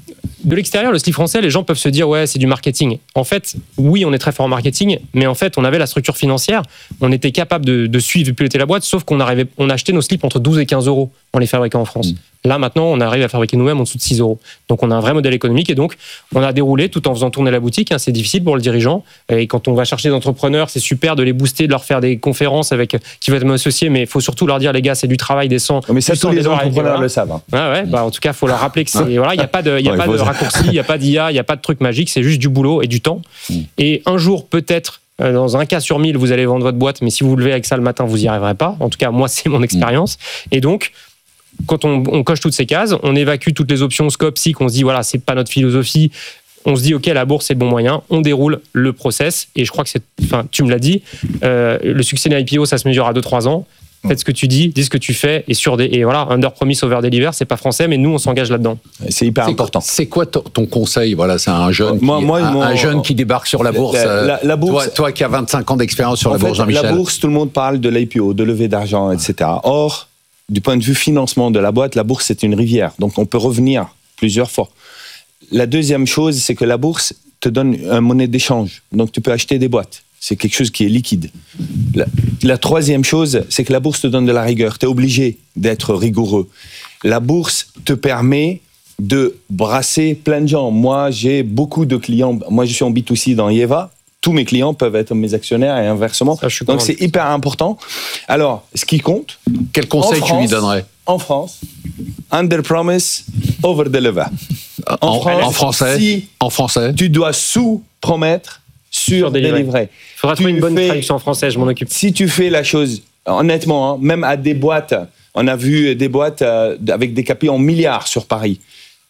De l'extérieur, le slip français, les gens peuvent se dire, ouais, c'est du marketing. En fait, oui, on est très fort en marketing, mais en fait, on avait la structure financière. On était capable de, de suivre et piloter la boîte, sauf qu'on arrivait, on achetait nos slips entre douze et quinze euros en les fabriquant en France. Mmh. Là, maintenant, on arrive à fabriquer nous-mêmes en dessous de six euros. Donc, on a un vrai modèle économique et donc, on a déroulé tout en faisant tourner la boutique. Hein, c'est difficile pour le dirigeant. Et quand on va chercher des entrepreneurs, c'est super de les booster, de leur faire des conférences avec qui veulent m'associer, mais il faut surtout leur dire, les gars, c'est du travail décent. Mais ça, tous les entrepreneurs voilà. le savent. Hein. Ah ouais, bah, en tout cas, il faut leur rappeler que c'est. Voilà, il n'y a pas de, y a ouais, pas de raccourci, il n'y a pas d'I A, il n'y a pas de truc magique, c'est juste du boulot et du temps. Mmh. Et un jour, peut-être, dans un cas sur mille, vous allez vendre votre boîte, mais si vous vous levez avec ça le matin, vous n'y arriverez pas. En tout cas, moi, c'est mon expérience. Mmh. Et donc, quand on, on coche toutes ces cases, on évacue toutes les options scope, si qu'on se dit, voilà, c'est pas notre philosophie. On se dit, OK, la bourse, c'est le bon moyen. On déroule le process. Et je crois que c'est, enfin, tu me l'as dit, euh, le succès d'un I P O, ça se mesure à deux trois ans. Faites ce que tu dis, dis ce que tu fais, et sur des, et voilà, under promise over deliver, c'est pas français, mais nous on s'engage là-dedans. C'est hyper c'est important. Quoi, c'est quoi ton, ton conseil? Voilà, c'est un jeune, moi, qui, moi, un, moi, un jeune qui débarque sur la bourse. La, la, la bourse toi, toi qui as vingt-cinq ans d'expérience sur en la fait, bourse, Jean-Michel. La bourse, tout le monde parle de l'I P O, de levée d'argent, et cetera. Or, du point de vue financement de la boîte, la bourse c'est une rivière, donc on peut revenir plusieurs fois. La deuxième chose, c'est que la bourse te donne une monnaie d'échange, donc tu peux acheter des boîtes. C'est quelque chose qui est liquide. La, la troisième chose, c'est que la bourse te donne de la rigueur. Tu es obligé d'être rigoureux. La bourse te permet de brasser plein de gens. Moi, j'ai beaucoup de clients. Moi, je suis en B deux C dans Yeva. Tous mes clients peuvent être mes actionnaires et inversement. Ça, donc, c'est hyper important. Alors, ce qui compte... Quel conseil France, tu lui donnerais? En France, under promise, over deliver. En, en, France, en français, si en français, tu dois sous-promettre, sur délivrer. Il faudra trouver une bonne fais, traduction en français, je m'en occupe. Si tu fais la chose, honnêtement, hein, même à des boîtes, on a vu des boîtes euh, avec des K P I en milliards sur Paris.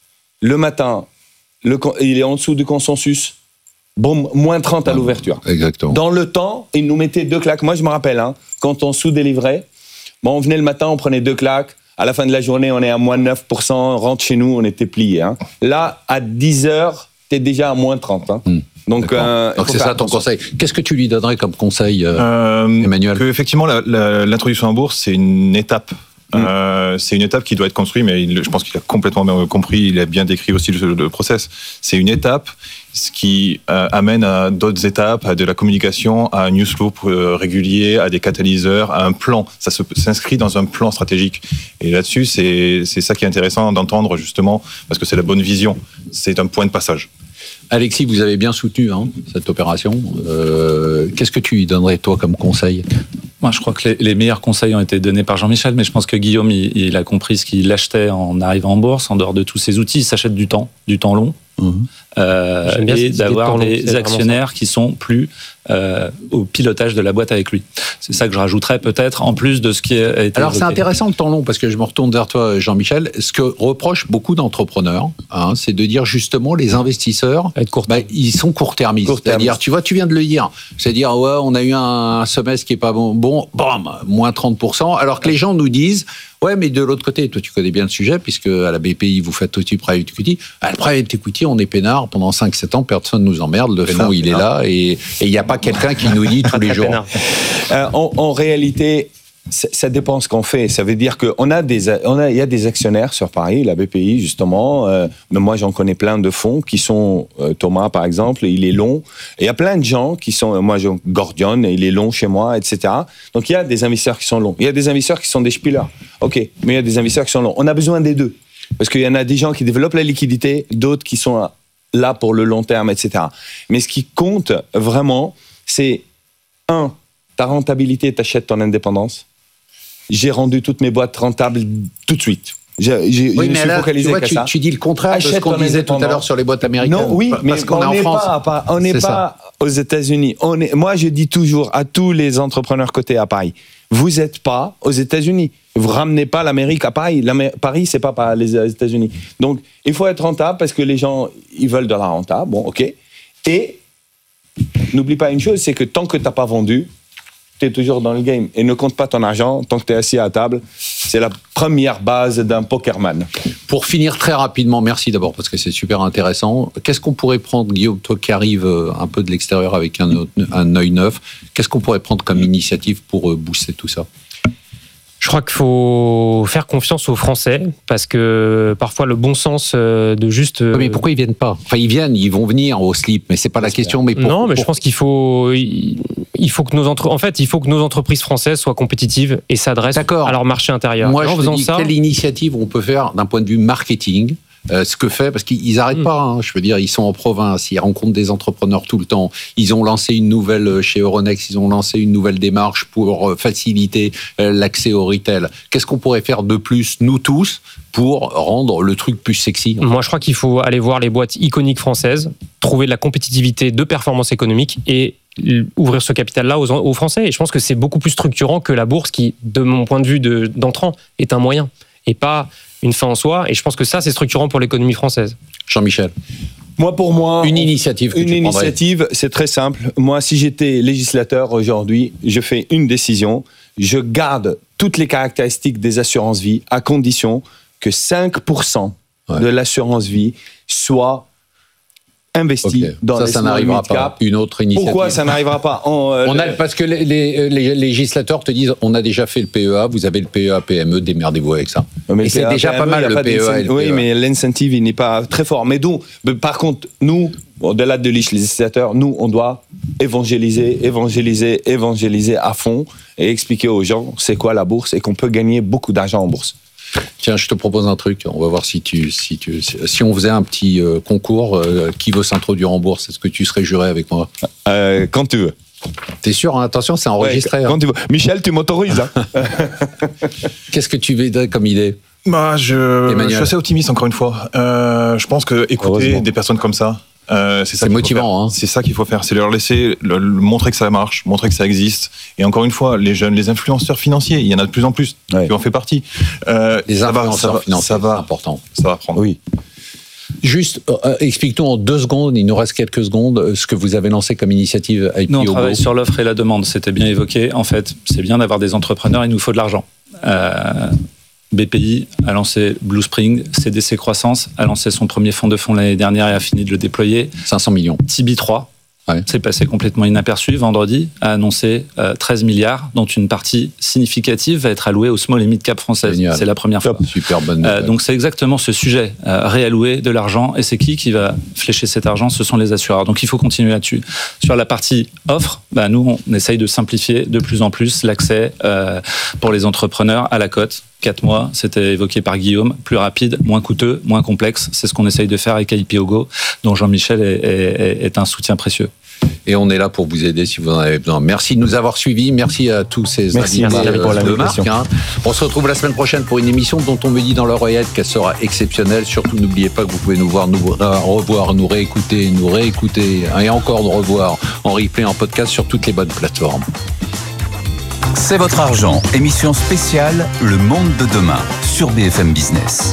Le matin, le, il est en dessous du consensus. Bon, moins trente à l'ouverture. Exactement. Dans le temps, ils nous mettaient deux claques. Moi, je me rappelle, hein, quand on sous-délivrait, bon, on venait le matin, on prenait deux claques. À la fin de la journée, on est à moins neuf pour cent. On rentre chez nous, on était pliés. Hein. Là, à dix heures, tu es déjà à moins trente. Hein. Hmm. Donc, euh, Donc c'est ça ton conseil. Qu'est-ce que tu lui donnerais comme conseil, euh, euh, Emmanuel? Que effectivement, la, la, l'introduction en bourse, c'est une étape. Mmh. Euh, c'est une étape qui doit être construite, mais il, je pense qu'il a complètement compris, il a bien décrit aussi le, le process. C'est une étape, ce qui euh, amène à d'autres étapes, à de la communication, à un newsflow euh, régulier, à des catalyseurs, à un plan. Ça se, s'inscrit dans un plan stratégique. Et là-dessus, c'est, c'est ça qui est intéressant d'entendre justement, parce que c'est la bonne vision. C'est un point de passage. Alexis, vous avez bien soutenu hein, cette opération. Euh, qu'est-ce que tu lui donnerais, toi, comme conseil? Moi, je crois que les, les meilleurs conseils ont été donnés par Jean-Michel, mais je pense que Guillaume, il, il a compris ce qu'il achetait en arrivant en bourse, en dehors de tous ces outils. Il s'achète du temps, du temps long, mmh. euh, et d'avoir des long, actionnaires qui sont plus euh, au pilotage de la boîte avec lui. C'est ça que je rajouterais peut-être, en plus de ce qui a été Alors, évoqué. C'est intéressant le temps long, parce que je me retourne vers toi, Jean-Michel. Ce que reprochent beaucoup d'entrepreneurs, hein, c'est de dire justement, les investisseurs, bah, ils sont court-termistes. Court C'est-à-dire, tu vois, tu viens de le dire. C'est-à-dire, ouais, on a eu un semestre qui est pas bon, bon bam, moins trente pour cent, alors que les gens nous disent, ouais, mais de l'autre côté, toi, tu connais bien le sujet, puisque à la B P I, vous faites aussi private equity. À la private equity, on est peinard. Pendant cinq sept ans, personne nous emmerde. Le fonds, il est là, et il n'y a pas quelqu'un qui nous dit tous les jours. Euh, en, en réalité, ça dépend ce qu'on fait. Ça veut dire qu'on a des, on a, il y a des actionnaires sur Paris, la B P I justement. Euh, mais moi, j'en connais plein de fonds qui sont euh, Thomas, par exemple, il est long. Et il y a plein de gens qui sont, moi, j'ai Gordion, il est long chez moi, et cetera. Donc il y a des investisseurs qui sont longs. Il y a des investisseurs qui sont des spielers. Ok, mais il y a des investisseurs qui sont longs. On a besoin des deux, parce qu'il y en a des gens qui développent la liquidité, d'autres qui sont là pour le long terme, et cetera. Mais ce qui compte vraiment, c'est un, ta rentabilité, t'achètes ton indépendance. J'ai rendu toutes mes boîtes rentables tout de suite. J'ai, j'ai, oui, je me suis là, focalisé tu vois, qu'à tu, ça. Tu dis le contraire Achète de ce qu'on disait tout à l'heure sur les boîtes américaines. Non, oui, mais parce qu'on on est en France. Pas, pas, on n'est pas ça. Aux États-Unis. On est, moi, je dis toujours à tous les entrepreneurs cotés à Paris, vous n'êtes pas aux États-Unis. Vous ramenez pas l'Amérique à Paris. L'Amé- Paris, c'est pas, pas les États-Unis. Donc, il faut être rentable parce que les gens, ils veulent de la rentable. Bon, ok. Et n'oublie pas une chose, c'est que tant que t'as pas vendu, tu es toujours dans le game. Et ne compte pas ton argent tant que tu es assis à table. C'est la première base d'un pokerman. Pour finir très rapidement, merci d'abord parce que c'est super intéressant. Qu'est-ce qu'on pourrait prendre, Guillaume, toi qui arrives un peu de l'extérieur avec un, un œil neuf, qu'est-ce qu'on pourrait prendre comme initiative pour booster tout ça ? Je crois qu'il faut faire confiance aux Français parce que parfois le bon sens de juste. Mais pourquoi ils viennent pas ? Enfin, ils viennent, ils vont venir au slip, mais c'est pas la question. Mais pour, non, mais pour... je pense qu'il faut, il faut que nos entre... en fait, il faut que nos entreprises françaises soient compétitives et s'adressent D'accord. à leur marché intérieur. Moi, en je faisant dis ça, quelle initiative on peut faire d'un point de vue marketing. Euh, ce que fait, parce qu'ils n'arrêtent mmh. pas, hein, je veux dire, ils sont en province, ils rencontrent des entrepreneurs tout le temps, ils ont lancé une nouvelle, chez Euronext, ils ont lancé une nouvelle démarche pour faciliter euh, l'accès au retail. Qu'est-ce qu'on pourrait faire de plus, nous tous, pour rendre le truc plus sexy ? Moi, je crois qu'il faut aller voir les boîtes iconiques françaises, trouver de la compétitivité de performance économique et ouvrir ce capital-là aux, aux Français. Et je pense que c'est beaucoup plus structurant que la bourse qui, de mon point de vue de, d'entrant, est un moyen et pas une fin en soi, et je pense que ça, c'est structurant pour l'économie française. Jean-Michel. Moi, pour moi, une initiative. Que une tu initiative, c'est très simple. Moi, si j'étais législateur aujourd'hui, je fais une décision. Je garde toutes les caractéristiques des assurances-vie à condition que cinq pour cent ouais. de l'assurance-vie soit investi okay. dans ça, les ça small n'arrivera mid-cap. Pas. Une autre initiative. Pourquoi ça n'arrivera pas on, euh, on a, Parce que les, les, les législateurs te disent on a déjà fait le P E A, vous avez le P E A P M E, démerdez-vous avec ça. Mais et c'est déjà P M E, pas mal le P E A. Et le oui, P E A. Mais l'incentive, il n'est pas très fort. Mais donc, par contre, nous, au-delà de législateurs, nous, on doit évangéliser, évangéliser, évangéliser à fond et expliquer aux gens c'est quoi la bourse et qu'on peut gagner beaucoup d'argent en bourse. Tiens, je te propose un truc. On va voir si tu, si tu, si on faisait un petit euh, concours. Euh, qui veut s'introduire en bourse ? Est-ce que tu serais juré avec moi ? euh, Quand tu veux. T'es sûr, hein ? Attention, c'est enregistré. Ouais, quand hein. tu veux. Michel, tu m'autorises. Hein. Qu'est-ce que tu veux comme idée ? Bah, je, je suis assez optimiste encore une fois. Euh, je pense que écouter des personnes comme ça. Euh, c'est ça c'est motivant, hein. C'est ça qu'il faut faire, c'est leur laisser, le, le, montrer que ça marche, montrer que ça existe. Et encore une fois, les jeunes, les influenceurs financiers, il y en a de plus en plus ouais. qui en fait partie. Euh, les influenceurs va, financiers, ça va, c'est important. Ça va prendre. Oui. Juste, euh, explique-nous en deux secondes, il nous reste quelques secondes, ce que vous avez lancé comme initiative I P O. Nous, on travaille sur l'offre et la demande, c'était bien évoqué. En fait, c'est bien d'avoir des entrepreneurs, il nous faut de l'argent. Euh, B P I a lancé Blue Spring, C D C Croissance a lancé son premier fonds de fonds l'année dernière et a fini de le déployer. cinq cents millions. Tibi trois, ouais. c'est passé complètement inaperçu. Vendredi, a annoncé euh, treize milliards, dont une partie significative va être allouée aux small et mid cap françaises. Génial. C'est la première Top. fois. Super bonne euh, Donc c'est exactement ce sujet, euh, réallouer de l'argent. Et c'est qui qui va flécher cet argent ? Ce sont les assureurs. Donc il faut continuer là-dessus. Sur la partie offre, bah, nous, on essaye de simplifier de plus en plus l'accès euh, pour les entrepreneurs à la cote. Quatre mois, c'était évoqué par Guillaume, plus rapide, moins coûteux, moins complexe. C'est ce qu'on essaye de faire avec I P O Go, dont Jean-Michel est, est, est un soutien précieux. Et on est là pour vous aider si vous en avez besoin. Merci de nous avoir suivis. Merci à tous ces Merci, invités merci pour de marque. Hein. On se retrouve la semaine prochaine pour une émission dont on me dit dans l'oreillette qu'elle sera exceptionnelle. Surtout, n'oubliez pas que vous pouvez nous voir, nous revoir, nous réécouter, nous réécouter et encore nous revoir en replay, en podcast sur toutes les bonnes plateformes. C'est votre argent, émission spéciale Le Monde de demain sur B F M Business.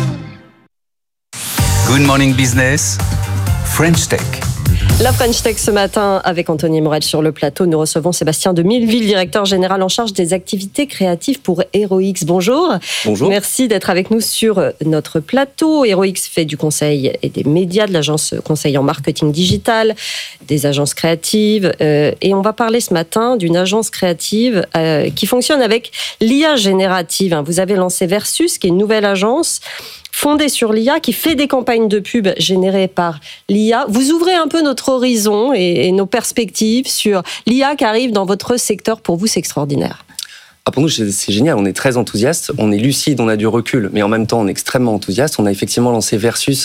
Good morning business, French Tech. La French Tech ce matin avec Anthony Morel sur le plateau. Nous recevons Sébastien de Milleville, directeur général en charge des activités créatives pour HeroX. Bonjour. Bonjour. Merci d'être avec nous sur notre plateau. HeroX fait du conseil et des médias, de l'agence conseil en marketing digital, des agences créatives. Euh, et on va parler ce matin d'une agence créative euh, qui fonctionne avec l'I A générative. Vous avez lancé Versus, qui est une nouvelle agence fondée sur l'I A, qui fait des campagnes de pub générées par l'I A. Vous ouvrez un peu notre horizon et, et nos perspectives sur l'I A qui arrive dans votre secteur. Pour vous, c'est extraordinaire. Ah, pour nous, c'est génial. On est très enthousiaste. On est lucide, on a du recul, mais en même temps, on est extrêmement enthousiaste. On a effectivement lancé Versus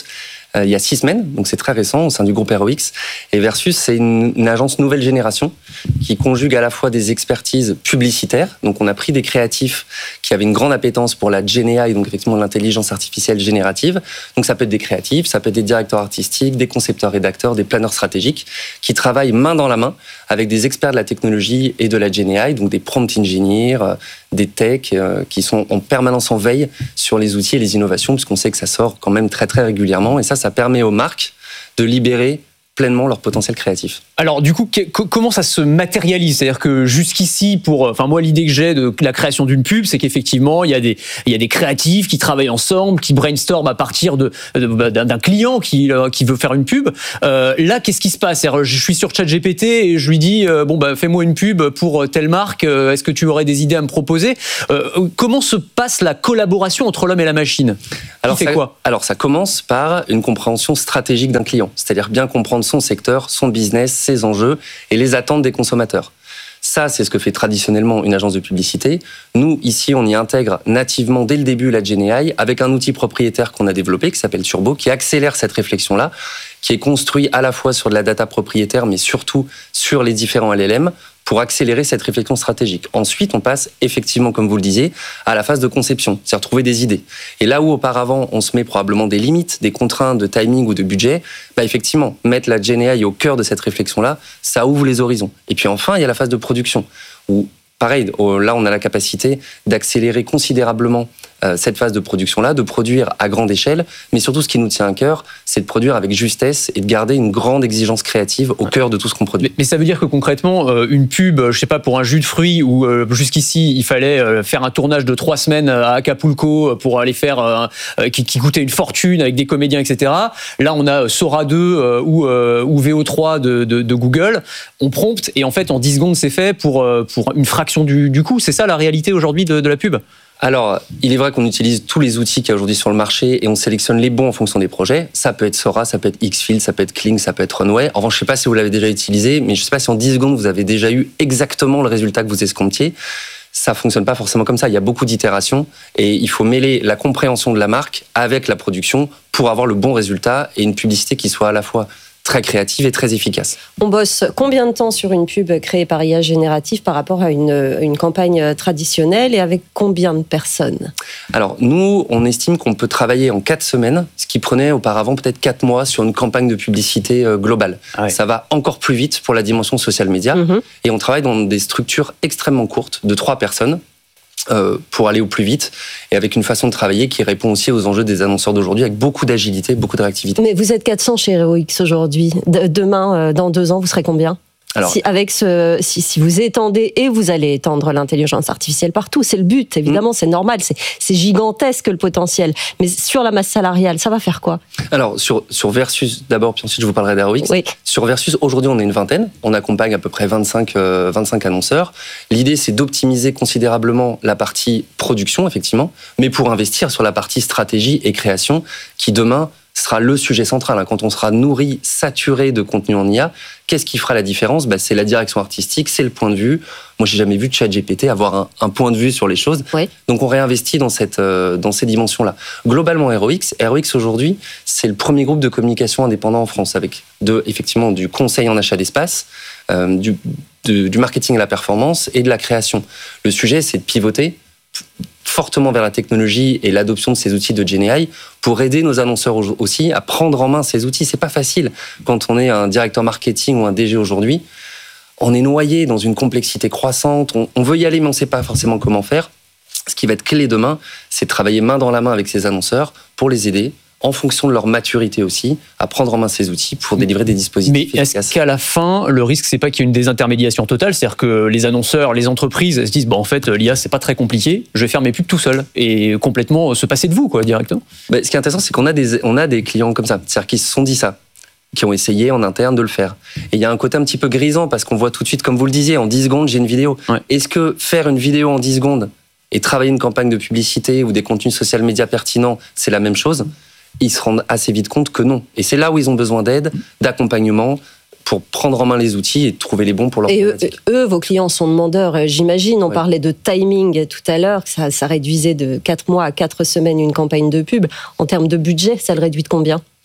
euh, il y a six semaines, donc c'est très récent au sein du groupe Heroix. Et Versus, c'est une, une agence nouvelle génération qui conjugue à la fois des expertises publicitaires. Donc on a pris des créatifs qui avaient une grande appétence pour la Gen A I, donc effectivement l'intelligence artificielle générative. Donc ça peut être des créatifs, ça peut être des directeurs artistiques, des concepteurs rédacteurs, des planeurs stratégiques qui travaillent main dans la main avec des experts de la technologie et de la Gen A I, donc des prompt engineers, des techs euh, qui sont en permanence en veille sur les outils et les innovations, puisqu'on sait que ça sort quand même très très régulièrement. Et ça, ça permet aux marques de libérer pleinement leur potentiel créatif. Alors du coup, que, comment ça se matérialise ? C'est-à-dire que jusqu'ici, pour, enfin moi l'idée que j'ai de la création d'une pub, c'est qu'effectivement il y a des il y a des créatifs qui travaillent ensemble, qui brainstorment à partir de, de d'un client qui qui veut faire une pub. Euh, là, qu'est-ce qui se passe ? C'est-à-dire, je suis sur ChatGPT et je lui dis euh, bon bah fais-moi une pub pour telle marque. Euh, est-ce que tu aurais des idées à me proposer ? euh, Comment se passe la collaboration entre l'homme et la machine ? Alors fait ça, quoi ? Alors ça commence par une compréhension stratégique d'un client, c'est-à-dire bien comprendre son secteur, son business, ses enjeux et les attentes des consommateurs. Ça, c'est ce que fait traditionnellement une agence de publicité. Nous, ici, on y intègre nativement dès le début la Gen A I avec un outil propriétaire qu'on a développé qui s'appelle Turbo, qui accélère cette réflexion-là, qui est construit à la fois sur de la data propriétaire, mais surtout sur les différents L L M pour accélérer cette réflexion stratégique. Ensuite, on passe effectivement, comme vous le disiez, à la phase de conception, c'est-à-dire trouver des idées. Et là où auparavant, on se met probablement des limites, des contraintes de timing ou de budget, bah effectivement, mettre la Gen A I au cœur de cette réflexion-là, ça ouvre les horizons. Et puis enfin, il y a la phase de production, où pareil, là, on a la capacité d'accélérer considérablement euh, cette phase de production-là, de produire à grande échelle, mais surtout, ce qui nous tient à cœur, c'est de produire avec justesse et de garder une grande exigence créative au cœur de tout ce qu'on produit. Mais, mais ça veut dire que concrètement, euh, une pub, je sais pas, pour un jus de fruits, où euh, jusqu'ici, il fallait euh, faire un tournage de trois semaines à Acapulco pour aller faire, euh, euh, qui, qui coûtait une fortune avec des comédiens, et cetera. Là, on a Sora deux euh, ou, euh, ou V O trois de, de, de Google. On prompte et en fait, en dix secondes, c'est fait pour, euh, pour une fraction du, du coût. C'est ça la réalité aujourd'hui de, de la pub ? Alors, il est vrai qu'on utilise tous les outils qu'il y a aujourd'hui sur le marché et on sélectionne les bons en fonction des projets. Ça peut être Sora, ça peut être Xfield, ça peut être Kling, ça peut être Runway. En revanche, je ne sais pas si vous l'avez déjà utilisé, mais je ne sais pas si en dix secondes, vous avez déjà eu exactement le résultat que vous escomptiez. Ça ne fonctionne pas forcément comme ça. Il y a beaucoup d'itérations et il faut mêler la compréhension de la marque avec la production pour avoir le bon résultat et une publicité qui soit à la fois très créative et très efficace. On bosse combien de temps sur une pub créée par I A générative par rapport à une, une campagne traditionnelle et avec combien de personnes ? Alors, nous, on estime qu'on peut travailler en quatre semaines, ce qui prenait auparavant peut-être quatre mois sur une campagne de publicité globale. Ah ouais. Ça va encore plus vite pour la dimension social media. Mmh. Et on travaille dans des structures extrêmement courtes, de trois personnes, Euh, pour aller au plus vite et avec une façon de travailler qui répond aussi aux enjeux des annonceurs d'aujourd'hui avec beaucoup d'agilité, beaucoup de réactivité. Mais vous êtes quatre cents chez Heroix aujourd'hui. De- demain, euh, dans deux ans, vous serez combien ? Alors, si, avec ce, si, si vous étendez, et vous allez étendre l'intelligence artificielle partout, c'est le but, évidemment, mmh. c'est normal, c'est, c'est gigantesque le potentiel. Mais sur la masse salariale, ça va faire quoi ? Alors, sur, sur Versus, d'abord, puis ensuite je vous parlerai d'Heroix. Oui. Sur Versus, aujourd'hui, on est une vingtaine. On accompagne à peu près vingt-cinq, euh, vingt-cinq annonceurs. L'idée, c'est d'optimiser considérablement la partie production, effectivement, mais pour investir sur la partie stratégie et création, qui demain sera le sujet central. Quand on sera nourri, saturé de contenu en I A, qu'est-ce qui fera la différence ? Bah, c'est la direction artistique, c'est le point de vue. Moi, j'ai jamais vu ChatGPT avoir un, un point de vue sur les choses. Oui. Donc, on réinvestit dans, cette, euh, dans ces dimensions-là. Globalement, Heroix, Heroix aujourd'hui, c'est le premier groupe de communication indépendant en France, avec de, effectivement du conseil en achat d'espace, euh, du, de, du marketing à la performance et de la création. Le sujet, c'est de pivoter fortement vers la technologie et l'adoption de ces outils de Gen A I pour aider nos annonceurs aussi à prendre en main ces outils. C'est pas facile quand on est un directeur marketing ou un D G aujourd'hui. On est noyé dans une complexité croissante. On, on veut y aller, mais on ne sait pas forcément comment faire. Ce qui va être clé demain, c'est de travailler main dans la main avec ces annonceurs pour les aider, en fonction de leur maturité aussi, à prendre en main ces outils pour délivrer des dispositifs Mais efficaces. est-ce qu'à la fin, le risque, c'est pas qu'il y ait une désintermédiation totale ? C'est-à-dire que les annonceurs, les entreprises se disent, bon, en fait, l'I A, c'est pas très compliqué, je vais faire mes pubs tout seul et complètement se passer de vous, quoi, directement. Ben, ce qui est intéressant, c'est qu'on a des, on a des clients comme ça, c'est-à-dire qui se sont dit ça, qui ont essayé en interne de le faire. Et il y a un côté un petit peu grisant parce qu'on voit tout de suite, comme vous le disiez, en dix secondes, j'ai une vidéo. Ouais. Est-ce que faire une vidéo en dix secondes et travailler une campagne de publicité ou des contenus social médias pertinents, c'est la même chose ? Ils se rendent assez vite compte que non. Et c'est là où ils ont besoin d'aide, d'accompagnement, pour prendre en main les outils et trouver les bons pour leur problématique. Et eux, eux, vos clients sont demandeurs, j'imagine. On ouais. parlait de timing tout à l'heure, que ça, ça réduisait de quatre mois à quatre semaines une campagne de pub. En termes de budget, ça le réduit de combien ?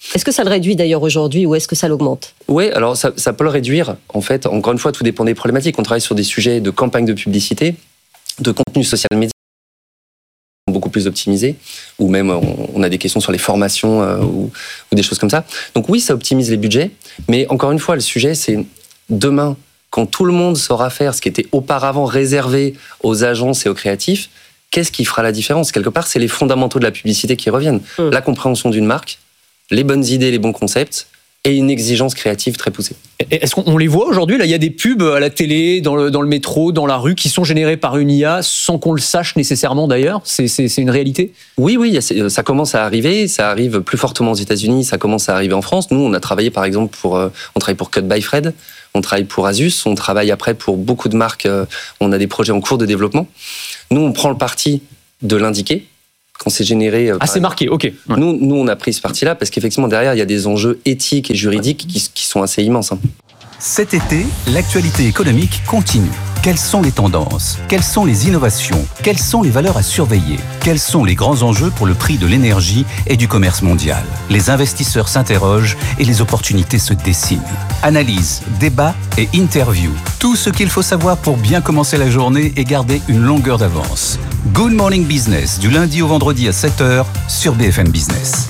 Est-ce que ça le réduit d'ailleurs aujourd'hui ou est-ce que ça l'augmente ? Oui, alors ça, ça peut le réduire. En fait, encore une fois, tout dépend des problématiques. On travaille sur des sujets de campagne de publicité, de contenu social média, beaucoup plus optimisé, ou même on, on a des questions sur les formations euh, ou, ou des choses comme ça. Donc oui, ça optimise les budgets, mais encore une fois, le sujet, c'est demain, quand tout le monde saura faire ce qui était auparavant réservé aux agences et aux créatifs, qu'est-ce qui fera la différence ? Quelque part, c'est les fondamentaux de la publicité qui reviennent. Mmh. La compréhension d'une marque, les bonnes idées, les bons concepts, et une exigence créative très poussée. Est-ce qu'on les voit aujourd'hui ? Là, il y a des pubs à la télé, dans le, dans le métro, dans la rue, qui sont générées par une I A sans qu'on le sache nécessairement d'ailleurs. C'est, c'est, c'est une réalité ? Oui, oui, ça commence à arriver. Ça arrive plus fortement aux États-Unis, ça commence à arriver en France. Nous, on a travaillé par exemple pour, on travaille pour Cut by Fred, on travaille pour Asus, on travaille après pour beaucoup de marques. On a des projets en cours de développement. Nous, on prend le parti de l'indiquer. Quand c'est généré. Ah, c'est marqué, ok. Ouais. Nous, nous, on a pris ce parti-là parce qu'effectivement, derrière, il y a des enjeux éthiques et juridiques qui, qui sont assez immenses. Hein. Cet été, l'actualité économique continue. Quelles sont les tendances ? Quelles sont les innovations ? Quelles sont les valeurs à surveiller ? Quels sont les grands enjeux pour le prix de l'énergie et du commerce mondial ? Les investisseurs s'interrogent et les opportunités se dessinent. Analyse, débat et interview. Tout ce qu'il faut savoir pour bien commencer la journée et garder une longueur d'avance. Good Morning Business, du lundi au vendredi à sept heures sur B F M Business.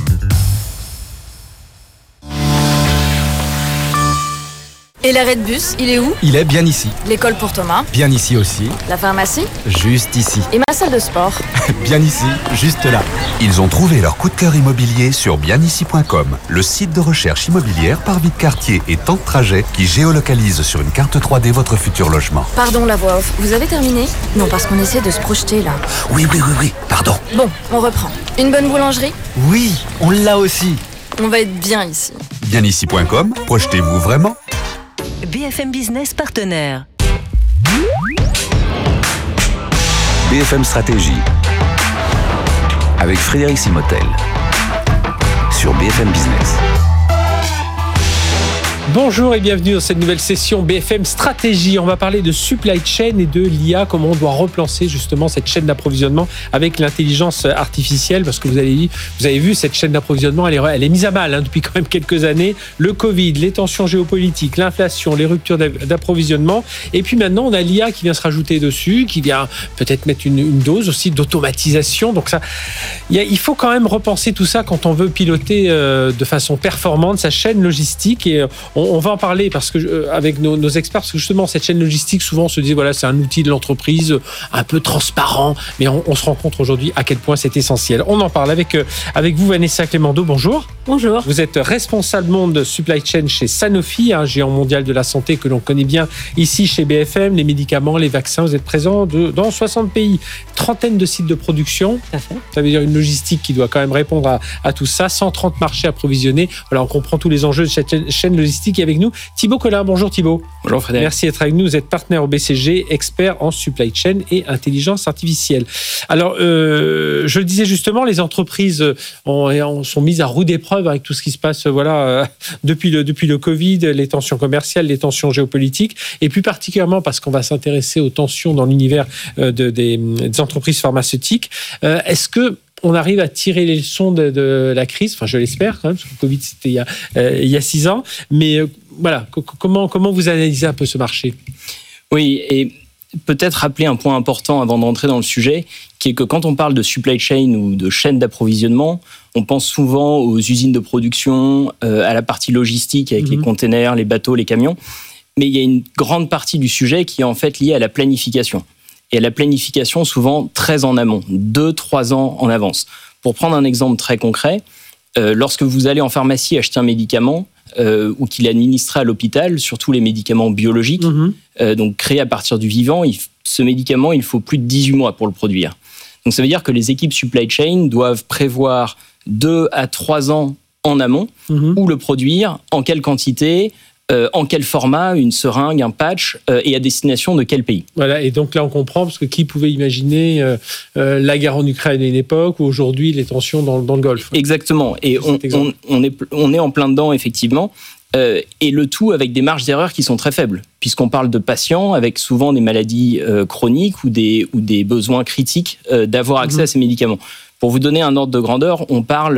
Et l'arrêt de bus, il est où ? Il est bien ici. L'école pour Thomas ? Bien ici aussi. La pharmacie ? Juste ici. Et ma salle de sport ? Bien ici, juste là. Ils ont trouvé leur coup de cœur immobilier sur bien ici point com, le site de recherche immobilière par vie de quartier et temps de trajet qui géolocalise sur une carte trois D votre futur logement. Pardon la voix off, vous avez terminé ? Non, parce qu'on essaie de se projeter là. Oui, oui, oui, oui, pardon. Bon, on reprend. Une bonne boulangerie ? Oui, on l'a aussi. On va être bien ici. bien ici point com, projetez-vous vraiment ? B F M Business partenaire. B F M Stratégie avec Frédéric Simotel sur B F M Business. Bonjour et bienvenue dans cette nouvelle session B F M Stratégie. On va parler de supply chain et de l'I A, comment on doit repenser justement cette chaîne d'approvisionnement avec l'intelligence artificielle, parce que vous avez, vous avez vu, cette chaîne d'approvisionnement, elle est, elle est mise à mal hein, depuis quand même quelques années. Le Covid, les tensions géopolitiques, l'inflation, les ruptures d'approvisionnement. Et puis maintenant, on a l'I A qui vient se rajouter dessus, qui vient peut-être mettre une, une dose aussi d'automatisation. Donc ça, il, y a, il faut quand même repenser tout ça quand on veut piloter euh, de façon performante sa chaîne logistique. Et on, on va en parler parce que euh, avec nos, nos experts, parce que justement cette chaîne logistique, souvent on se dit voilà, c'est un outil de l'entreprise un peu transparent, mais on, on se rend compte aujourd'hui à quel point c'est essentiel. On en parle avec euh, avec vous, Vanessa Clémendo. Bonjour. Bonjour. Vous êtes responsable monde supply chain chez Sanofi, un géant mondial de la santé que l'on connaît bien ici chez B F M. Les médicaments, les vaccins, vous êtes présent de, dans soixante pays, trentaine de sites de production. Tout à fait. Ça veut dire une logistique qui doit quand même répondre à, à tout ça. cent trente marchés approvisionnés. Voilà, on comprend tous les enjeux de cette chaîne logistique. Et avec nous, Thibaut Collin. Bonjour Thibaut. Bonjour Frédéric. Merci d'être avec nous. Vous êtes partenaire au B C G, expert en supply chain et intelligence artificielle. Alors, euh, je le disais justement, les entreprises ont, ont, sont mises à rude épreuve avec tout ce qui se passe voilà, euh, depuis, le, depuis le Covid, les tensions commerciales, les tensions géopolitiques, et plus particulièrement parce qu'on va s'intéresser aux tensions dans l'univers euh, de, des, des entreprises pharmaceutiques. Euh, est-ce que on arrive à tirer les leçons de, de la crise, enfin je l'espère quand même, parce que le Covid c'était il y a, euh, il y a six ans, mais euh, voilà, c- comment, comment vous analysez un peu ce marché ? Oui, et peut-être rappeler un point important avant de rentrer dans le sujet, qui est que quand on parle de supply chain ou de chaîne d'approvisionnement, on pense souvent aux usines de production, euh, à la partie logistique avec mmh. les containers, les bateaux, les camions, mais il y a une grande partie du sujet qui est en fait liée à la planification. Et à la planification souvent très en amont, deux, trois ans en avance. Pour prendre un exemple très concret, euh, lorsque vous allez en pharmacie acheter un médicament euh, ou qu'il est administré à l'hôpital, surtout les médicaments biologiques, mmh. euh, donc créés à partir du vivant, il, ce médicament, il faut plus de dix-huit mois pour le produire. Donc ça veut dire que les équipes supply chain doivent prévoir deux à trois ans en amont mmh. où le produire, en quelle quantité, Euh, en quel format, une seringue, un patch, euh, et à destination de quel pays. Voilà, et donc là on comprend, parce que qui pouvait imaginer euh, euh, la guerre en Ukraine à une époque, ou aujourd'hui les tensions dans, dans le Golfe. Exactement, et on, on, on, est, on est en plein dedans effectivement, euh, et le tout avec des marges d'erreur qui sont très faibles, puisqu'on parle de patients avec souvent des maladies euh, chroniques ou des, ou des besoins critiques euh, d'avoir accès mmh. à ces médicaments. Pour vous donner un ordre de grandeur, on parle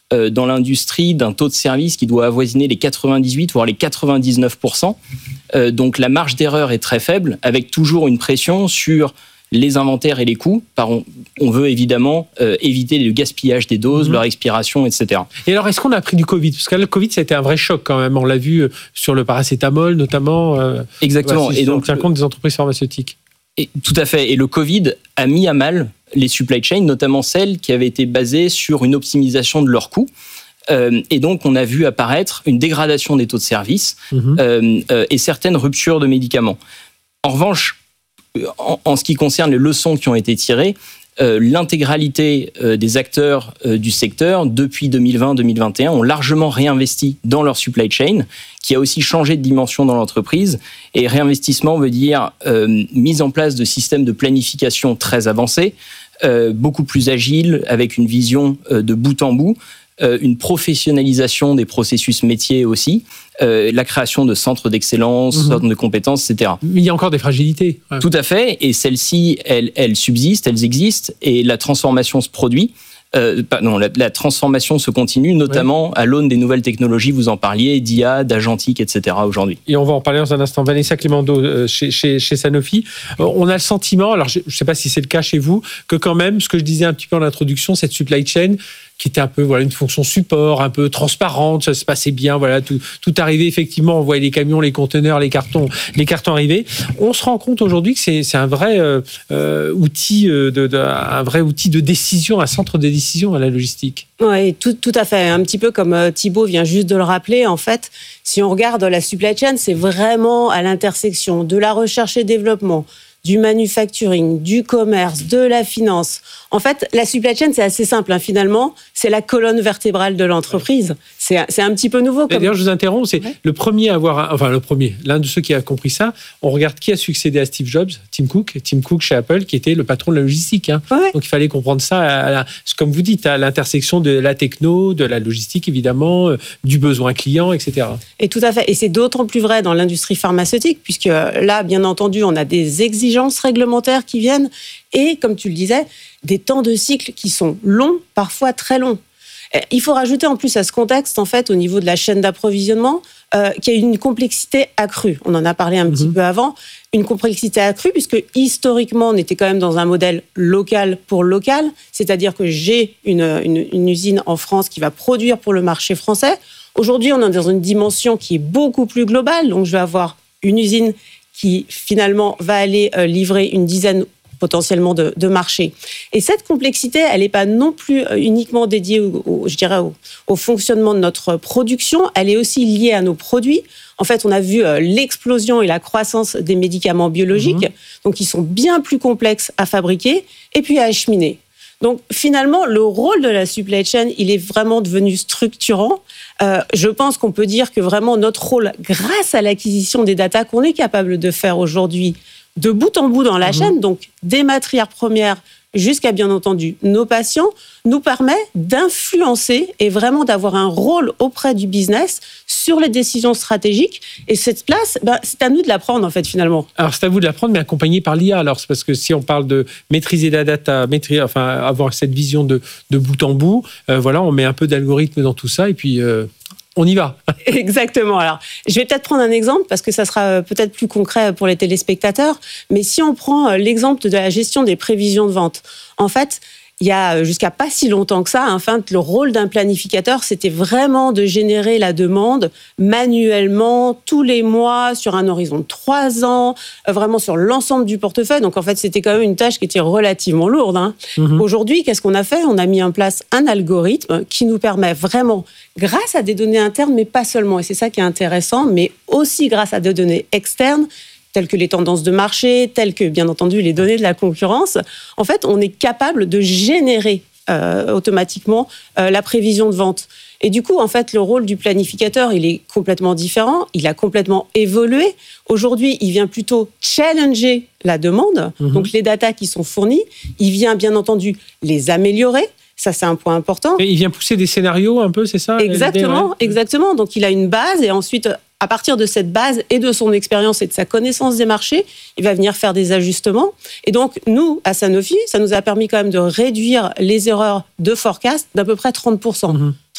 euh, dans l'industrie d'un taux de service qui doit avoisiner les quatre-vingt-dix-huit voire les quatre-vingt-dix-neuf pour cent. Euh, donc la marge d'erreur est très faible, avec toujours une pression sur les inventaires et les coûts. Par on, on veut évidemment euh, éviter le gaspillage des doses, mmh. leur expiration, et cetera. Et alors, est-ce qu'on a appris du Covid ? Parce que là, le Covid, ça a été un vrai choc quand même. On l'a vu sur le paracétamol, notamment. Euh, Exactement. Bah, si et donc, on tient compte des entreprises pharmaceutiques. Et, tout à fait. Et le Covid a mis à mal les supply chains, notamment celles qui avaient été basées sur une optimisation de leurs coûts. Euh, et donc, on a vu apparaître une dégradation des taux de service mmh. euh, euh, et certaines ruptures de médicaments. En revanche, en, en ce qui concerne les leçons qui ont été tirées, euh, l'intégralité euh, des acteurs euh, du secteur, depuis deux mille vingt deux mille vingt et un, ont largement réinvesti dans leur supply chain, qui a aussi changé de dimension dans l'entreprise. Et réinvestissement veut dire euh, mise en place de systèmes de planification très avancés, euh, beaucoup plus agiles, avec une vision euh, de bout en bout, euh, une professionnalisation des processus métiers aussi, euh, la création de centres d'excellence, mmh. centres de compétences, et cetera. Mais il y a encore des fragilités. Ouais. Tout à fait, et celles-ci, elles, elles subsistent, elles existent, et la transformation se produit. Euh, non, la, la transformation se continue, notamment oui. à l'aune des nouvelles technologies, vous en parliez, d'I A, d'agentique, et cetera aujourd'hui. Et on va en parler dans un instant. Vanessa Clémendo, euh, chez, chez, chez Sanofi, euh, on a le sentiment, alors je ne sais pas si c'est le cas chez vous, que quand même, ce que je disais un petit peu en introduction, cette supply chain, qui était un peu voilà une fonction support, un peu transparente, ça se passait bien, voilà tout tout arrivait effectivement, on voyait les camions, les conteneurs, les cartons, les cartons arriver. On se rend compte aujourd'hui que c'est c'est un vrai euh, euh, outil de, de un vrai outil de décision, un centre de décision à la logistique. Oui, tout tout à fait. Un petit peu comme Thibaut vient juste de le rappeler, en fait, si on regarde la supply chain, c'est vraiment à l'intersection de la recherche et développement, du manufacturing, du commerce, de la finance. En fait, la supply chain, c'est assez simple. Hein, finalement, c'est la colonne vertébrale de l'entreprise. C'est, c'est un petit peu nouveau. Comme... D'ailleurs, je vous interromps. C'est ouais. le premier à avoir, enfin le premier, l'un de ceux qui a compris ça. On regarde qui a succédé à Steve Jobs, Tim Cook, Tim Cook chez Apple, qui était le patron de la logistique. Hein. Ouais. Donc il fallait comprendre ça, à la, comme vous dites, à l'intersection de la techno, de la logistique évidemment, du besoin client, et cetera. Et tout à fait. Et c'est d'autant plus vrai dans l'industrie pharmaceutique, puisque là, bien entendu, on a des exigences réglementaires qui viennent et, comme tu le disais, des temps de cycle qui sont longs, parfois très longs. Il faut rajouter en plus à ce contexte, en fait, au niveau de la chaîne d'approvisionnement, euh, qu'il y a une complexité accrue. On en a parlé un mmh. petit peu avant. Une complexité accrue, puisque historiquement, on était quand même dans un modèle local pour local, c'est-à-dire que j'ai une, une, une usine en France qui va produire pour le marché français. Aujourd'hui, on est dans une dimension qui est beaucoup plus globale, donc je vais avoir une usine qui finalement va aller euh, livrer une dizaine potentiellement de, de marchés. Et cette complexité, elle n'est pas non plus uniquement dédiée, au, au, je dirais, au, au fonctionnement de notre production, elle est aussi liée à nos produits. En fait, on a vu euh, l'explosion et la croissance des médicaments biologiques, mmh. donc qui sont bien plus complexes à fabriquer et puis à acheminer. Donc finalement, le rôle de la supply chain, il est vraiment devenu structurant. Euh, je pense qu'on peut dire que vraiment notre rôle, grâce à l'acquisition des data qu'on est capable de faire aujourd'hui, de bout en bout dans la mmh. chaîne, donc des matières premières jusqu'à bien entendu nos patients, nous permet d'influencer et vraiment d'avoir un rôle auprès du business sur les décisions stratégiques. Et cette place, ben, c'est à nous de la prendre en fait finalement. Alors c'est à vous de la prendre, mais accompagné par l'I A. Alors c'est parce que si on parle de maîtriser la data, maîtriser, enfin avoir cette vision de, de bout en bout, euh, voilà, on met un peu d'algorithme dans tout ça et puis. Euh On y va. Exactement. Alors, je vais peut-être prendre un exemple parce que ça sera peut-être plus concret pour les téléspectateurs. Mais si on prend l'exemple de la gestion des prévisions de vente, en fait, il y a jusqu'à pas si longtemps que ça, enfin, le rôle d'un planificateur, c'était vraiment de générer la demande manuellement, tous les mois, sur un horizon de trois ans, vraiment sur l'ensemble du portefeuille. Donc, en fait, c'était quand même une tâche qui était relativement lourde. Hein. Mmh. Aujourd'hui, qu'est-ce qu'on a fait ? On a mis en place un algorithme qui nous permet vraiment, grâce à des données internes, mais pas seulement, et c'est ça qui est intéressant, mais aussi grâce à des données externes, telles que les tendances de marché, telles que, bien entendu, les données de la concurrence, en fait, on est capable de générer euh, automatiquement euh, la prévision de vente. Et du coup, en fait, le rôle du planificateur, il est complètement différent, il a complètement évolué. Aujourd'hui, il vient plutôt challenger la demande, mmh. donc les datas qui sont fournies, il vient, bien entendu, les améliorer. Ça, c'est un point important. Et il vient pousser des scénarios un peu, c'est ça ? Exactement, exactement. Donc, il a une base et ensuite, à partir de cette base et de son expérience et de sa connaissance des marchés, il va venir faire des ajustements. Et donc, nous, à Sanofi, ça nous a permis quand même de réduire les erreurs de forecast d'à peu près trente pour cent. Mmh.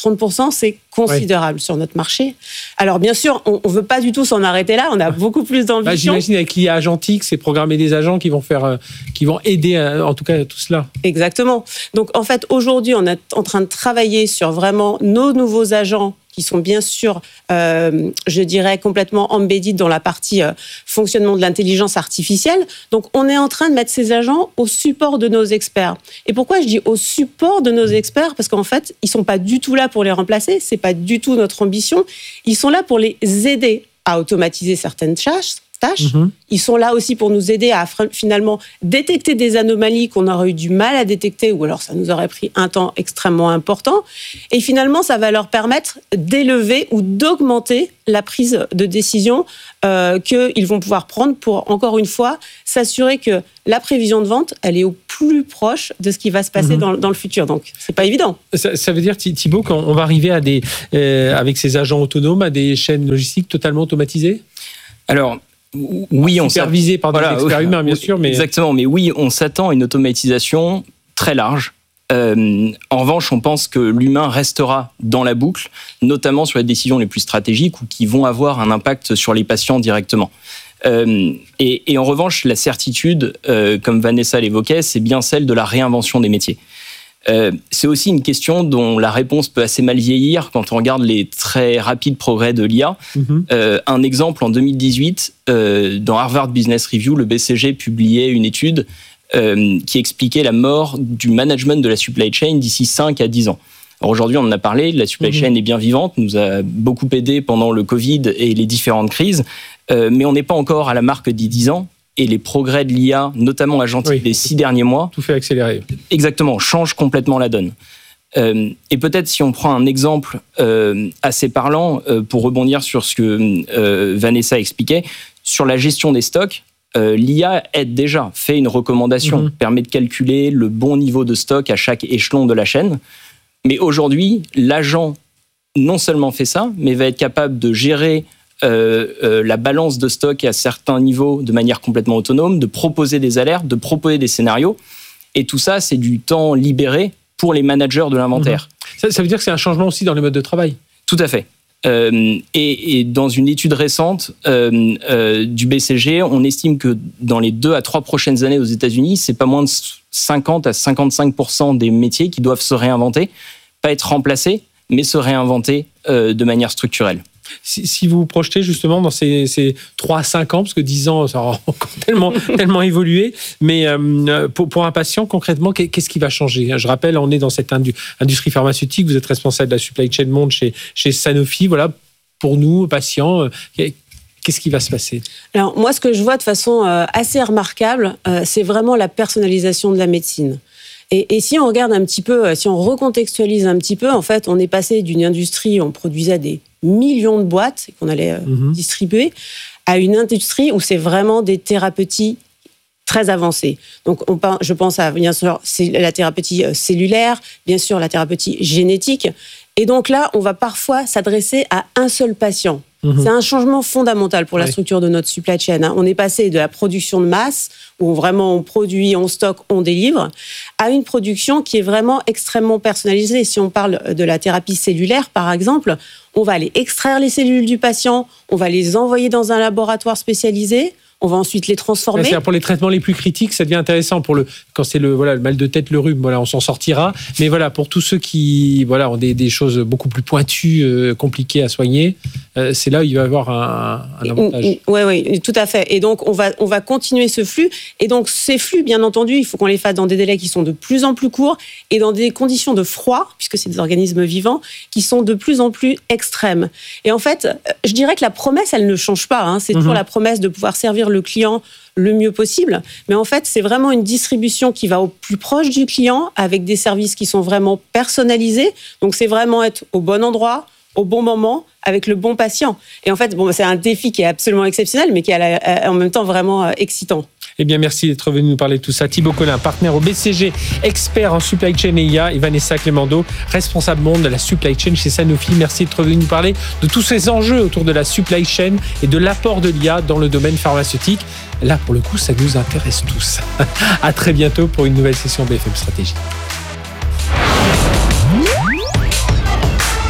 trente pour cent, c'est considérable oui. sur notre marché. Alors, bien sûr, on ne veut pas du tout s'en arrêter là. On a beaucoup plus d'ambition. Bah, j'imagine avec l'I A agentique, c'est programmer des agents qui vont faire, euh, qui vont aider, euh, en tout cas, tout cela. Exactement. Donc, en fait, aujourd'hui, on est en train de travailler sur vraiment nos nouveaux agents qui sont bien sûr, euh, je dirais, complètement embedded dans la partie euh, fonctionnement de l'intelligence artificielle. Donc, on est en train de mettre ces agents au support de nos experts. Et pourquoi je dis au support de nos experts ? Parce qu'en fait, ils sont pas du tout là pour les remplacer, c'est pas du tout notre ambition. Ils sont là pour les aider à automatiser certaines tâches. Tâches. Mmh. Ils sont là aussi pour nous aider à finalement détecter des anomalies qu'on aurait eu du mal à détecter ou alors ça nous aurait pris un temps extrêmement important. Et finalement, ça va leur permettre d'élever ou d'augmenter la prise de décision euh, qu'ils vont pouvoir prendre pour, encore une fois, s'assurer que la prévision de vente, elle est au plus proche de ce qui va se passer mmh. dans, dans le futur. Donc, c'est pas évident. Ça, ça veut dire, Thibaut, qu'on va arriver à des, euh, avec ces agents autonomes à des chaînes logistiques totalement automatisées ? Alors, oui, on supervisé par des voilà, experts oui, humains, bien sûr, mais exactement. Mais oui, on s'attend à une automatisation très large. Euh, en revanche, on pense que l'humain restera dans la boucle, notamment sur les décisions les plus stratégiques ou qui vont avoir un impact sur les patients directement. Euh, et, et en revanche, la certitude, euh, comme Vanessa l'évoquait, c'est bien celle de la réinvention des métiers. Euh, c'est aussi une question dont la réponse peut assez mal vieillir quand on regarde les très rapides progrès de l'I A. Mm-hmm. Euh, un exemple, en deux mille dix-huit, euh, dans Harvard Business Review, le B C G publiait une étude euh, qui expliquait la mort du management de la supply chain d'ici cinq à dix ans. Alors aujourd'hui, on en a parlé, la supply mm-hmm. chain est bien vivante, nous a beaucoup aidé pendant le Covid et les différentes crises, euh, mais on n'est pas encore à la marque des dix ans. Et les progrès de l'I A, notamment agentique oui. des six derniers mois... Tout fait accélérer. Exactement, change complètement la donne. Euh, et peut-être si on prend un exemple euh, assez parlant, euh, pour rebondir sur ce que euh, Vanessa expliquait, sur la gestion des stocks, euh, l'I A aide déjà, fait une recommandation, mm-hmm. permet de calculer le bon niveau de stock à chaque échelon de la chaîne. Mais aujourd'hui, l'agent non seulement fait ça, mais va être capable de gérer Euh, euh, la balance de stock à certains niveaux de manière complètement autonome, de proposer des alertes, de proposer des scénarios. Et tout ça, c'est du temps libéré pour les managers de l'inventaire. Mmh. Ça, ça veut dire que c'est un changement aussi dans les modes de travail ? Tout à fait. Euh, et, et dans une étude récente euh, euh, du B C G, on estime que dans les deux à trois prochaines années aux États-Unis, c'est pas moins de cinquante à cinquante-cinq pour cent des métiers qui doivent se réinventer, pas être remplacés, mais se réinventer euh, de manière structurelle. Si, si vous vous projetez justement dans ces, ces trois à cinq ans, parce que dix ans, ça aura encore tellement, tellement évolué, mais euh, pour, pour un patient, concrètement, qu'est-ce qui va changer ? Je rappelle, on est dans cette indu- industrie pharmaceutique, vous êtes responsable de la supply chain monde chez, chez Sanofi. Voilà, pour nous, patients, qu'est-ce qui va se passer ? Alors, moi, ce que je vois de façon euh, assez remarquable, euh, c'est vraiment la personnalisation de la médecine. Et, et si on regarde un petit peu, si on recontextualise un petit peu, en fait, on est passé d'une industrie où on produisait des millions de boîtes qu'on allait euh, mmh. distribuer à une industrie où c'est vraiment des thérapeutiques très avancées. Donc, on, je pense à bien sûr la thérapeutie cellulaire, bien sûr la thérapeutie génétique. Et donc là, on va parfois s'adresser à un seul patient. Mmh. C'est un changement fondamental pour la oui. structure de notre supply chain. Hein. On est passé de la production de masse, où vraiment on produit, on stocke, on délivre, à une production qui est vraiment extrêmement personnalisée. Si on parle de la thérapie cellulaire, par exemple, on va aller extraire les cellules du patient, on va les envoyer dans un laboratoire spécialisé, on va ensuite les transformer. C'est-à-dire pour les traitements les plus critiques, ça devient intéressant. Pour le, quand c'est le, voilà, le mal de tête, le rhume, voilà, on s'en sortira. Mais voilà, pour tous ceux qui voilà, ont des, des choses beaucoup plus pointues, euh, compliquées à soigner, euh, c'est là où il va y avoir un, un avantage. Oui, oui, tout à fait. Et donc, on va, on va continuer ce flux. Et donc, ces flux, bien entendu, il faut qu'on les fasse dans des délais qui sont de plus en plus courts et dans des conditions de froid, puisque c'est des organismes vivants, qui sont de plus en plus extrêmes. Et en fait, je dirais que la promesse, elle ne change pas. Hein. C'est mmh. toujours la promesse de pouvoir servir le client le mieux possible. Mais en fait, c'est vraiment une distribution qui va au plus proche du client avec des services qui sont vraiment personnalisés. Donc, c'est vraiment être au bon endroit, au bon moment, avec le bon patient. Et en fait, bon, c'est un défi qui est absolument exceptionnel, mais qui est en même temps vraiment excitant. Eh bien, merci d'être venu nous parler de tout ça. Thibaut Collin, partenaire au B C G, expert en supply chain et I A, et Vanessa Clémendo, responsable monde de la supply chain chez Sanofi. Merci d'être venu nous parler de tous ces enjeux autour de la supply chain et de l'apport de l'I A dans le domaine pharmaceutique. Là, pour le coup, ça nous intéresse tous. À très bientôt pour une nouvelle session B F M Stratégie.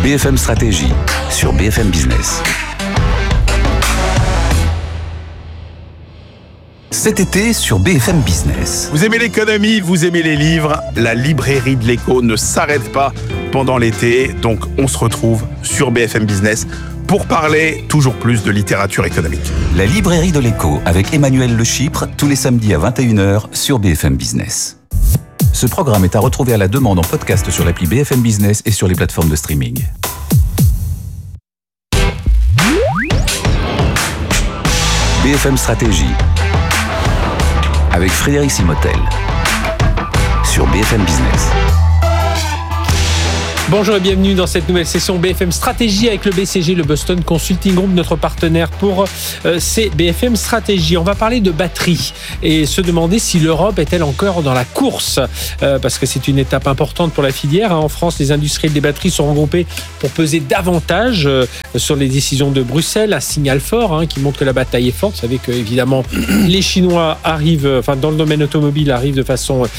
B F M Stratégie sur B F M Business. Cet été sur B F M Business. Vous aimez l'économie, vous aimez les livres, la librairie de l'écho ne s'arrête pas pendant l'été, donc on se retrouve sur B F M Business pour parler toujours plus de littérature économique. La librairie de l'écho avec Emmanuel Le Chypre, tous les samedis à vingt et une heures sur B F M Business. Ce programme est à retrouver à la demande en podcast sur l'appli B F M Business et sur les plateformes de streaming. B F M Stratégie avec Frédéric Simotel sur B F M Business. Bonjour et bienvenue dans cette nouvelle session B F M Stratégie avec le B C G, le Boston Consulting Group, notre partenaire pour euh, ces B F M Stratégie. On va parler de batterie et se demander si l'Europe est-elle encore dans la course, euh, parce que c'est une étape importante pour la filière. Hein. En France, les industriels des batteries sont regroupés pour peser davantage euh, sur les décisions de Bruxelles. Un signal fort hein, qui montre que la bataille est forte. Vous savez que évidemment les Chinois arrivent, enfin dans le domaine automobile, arrivent de façon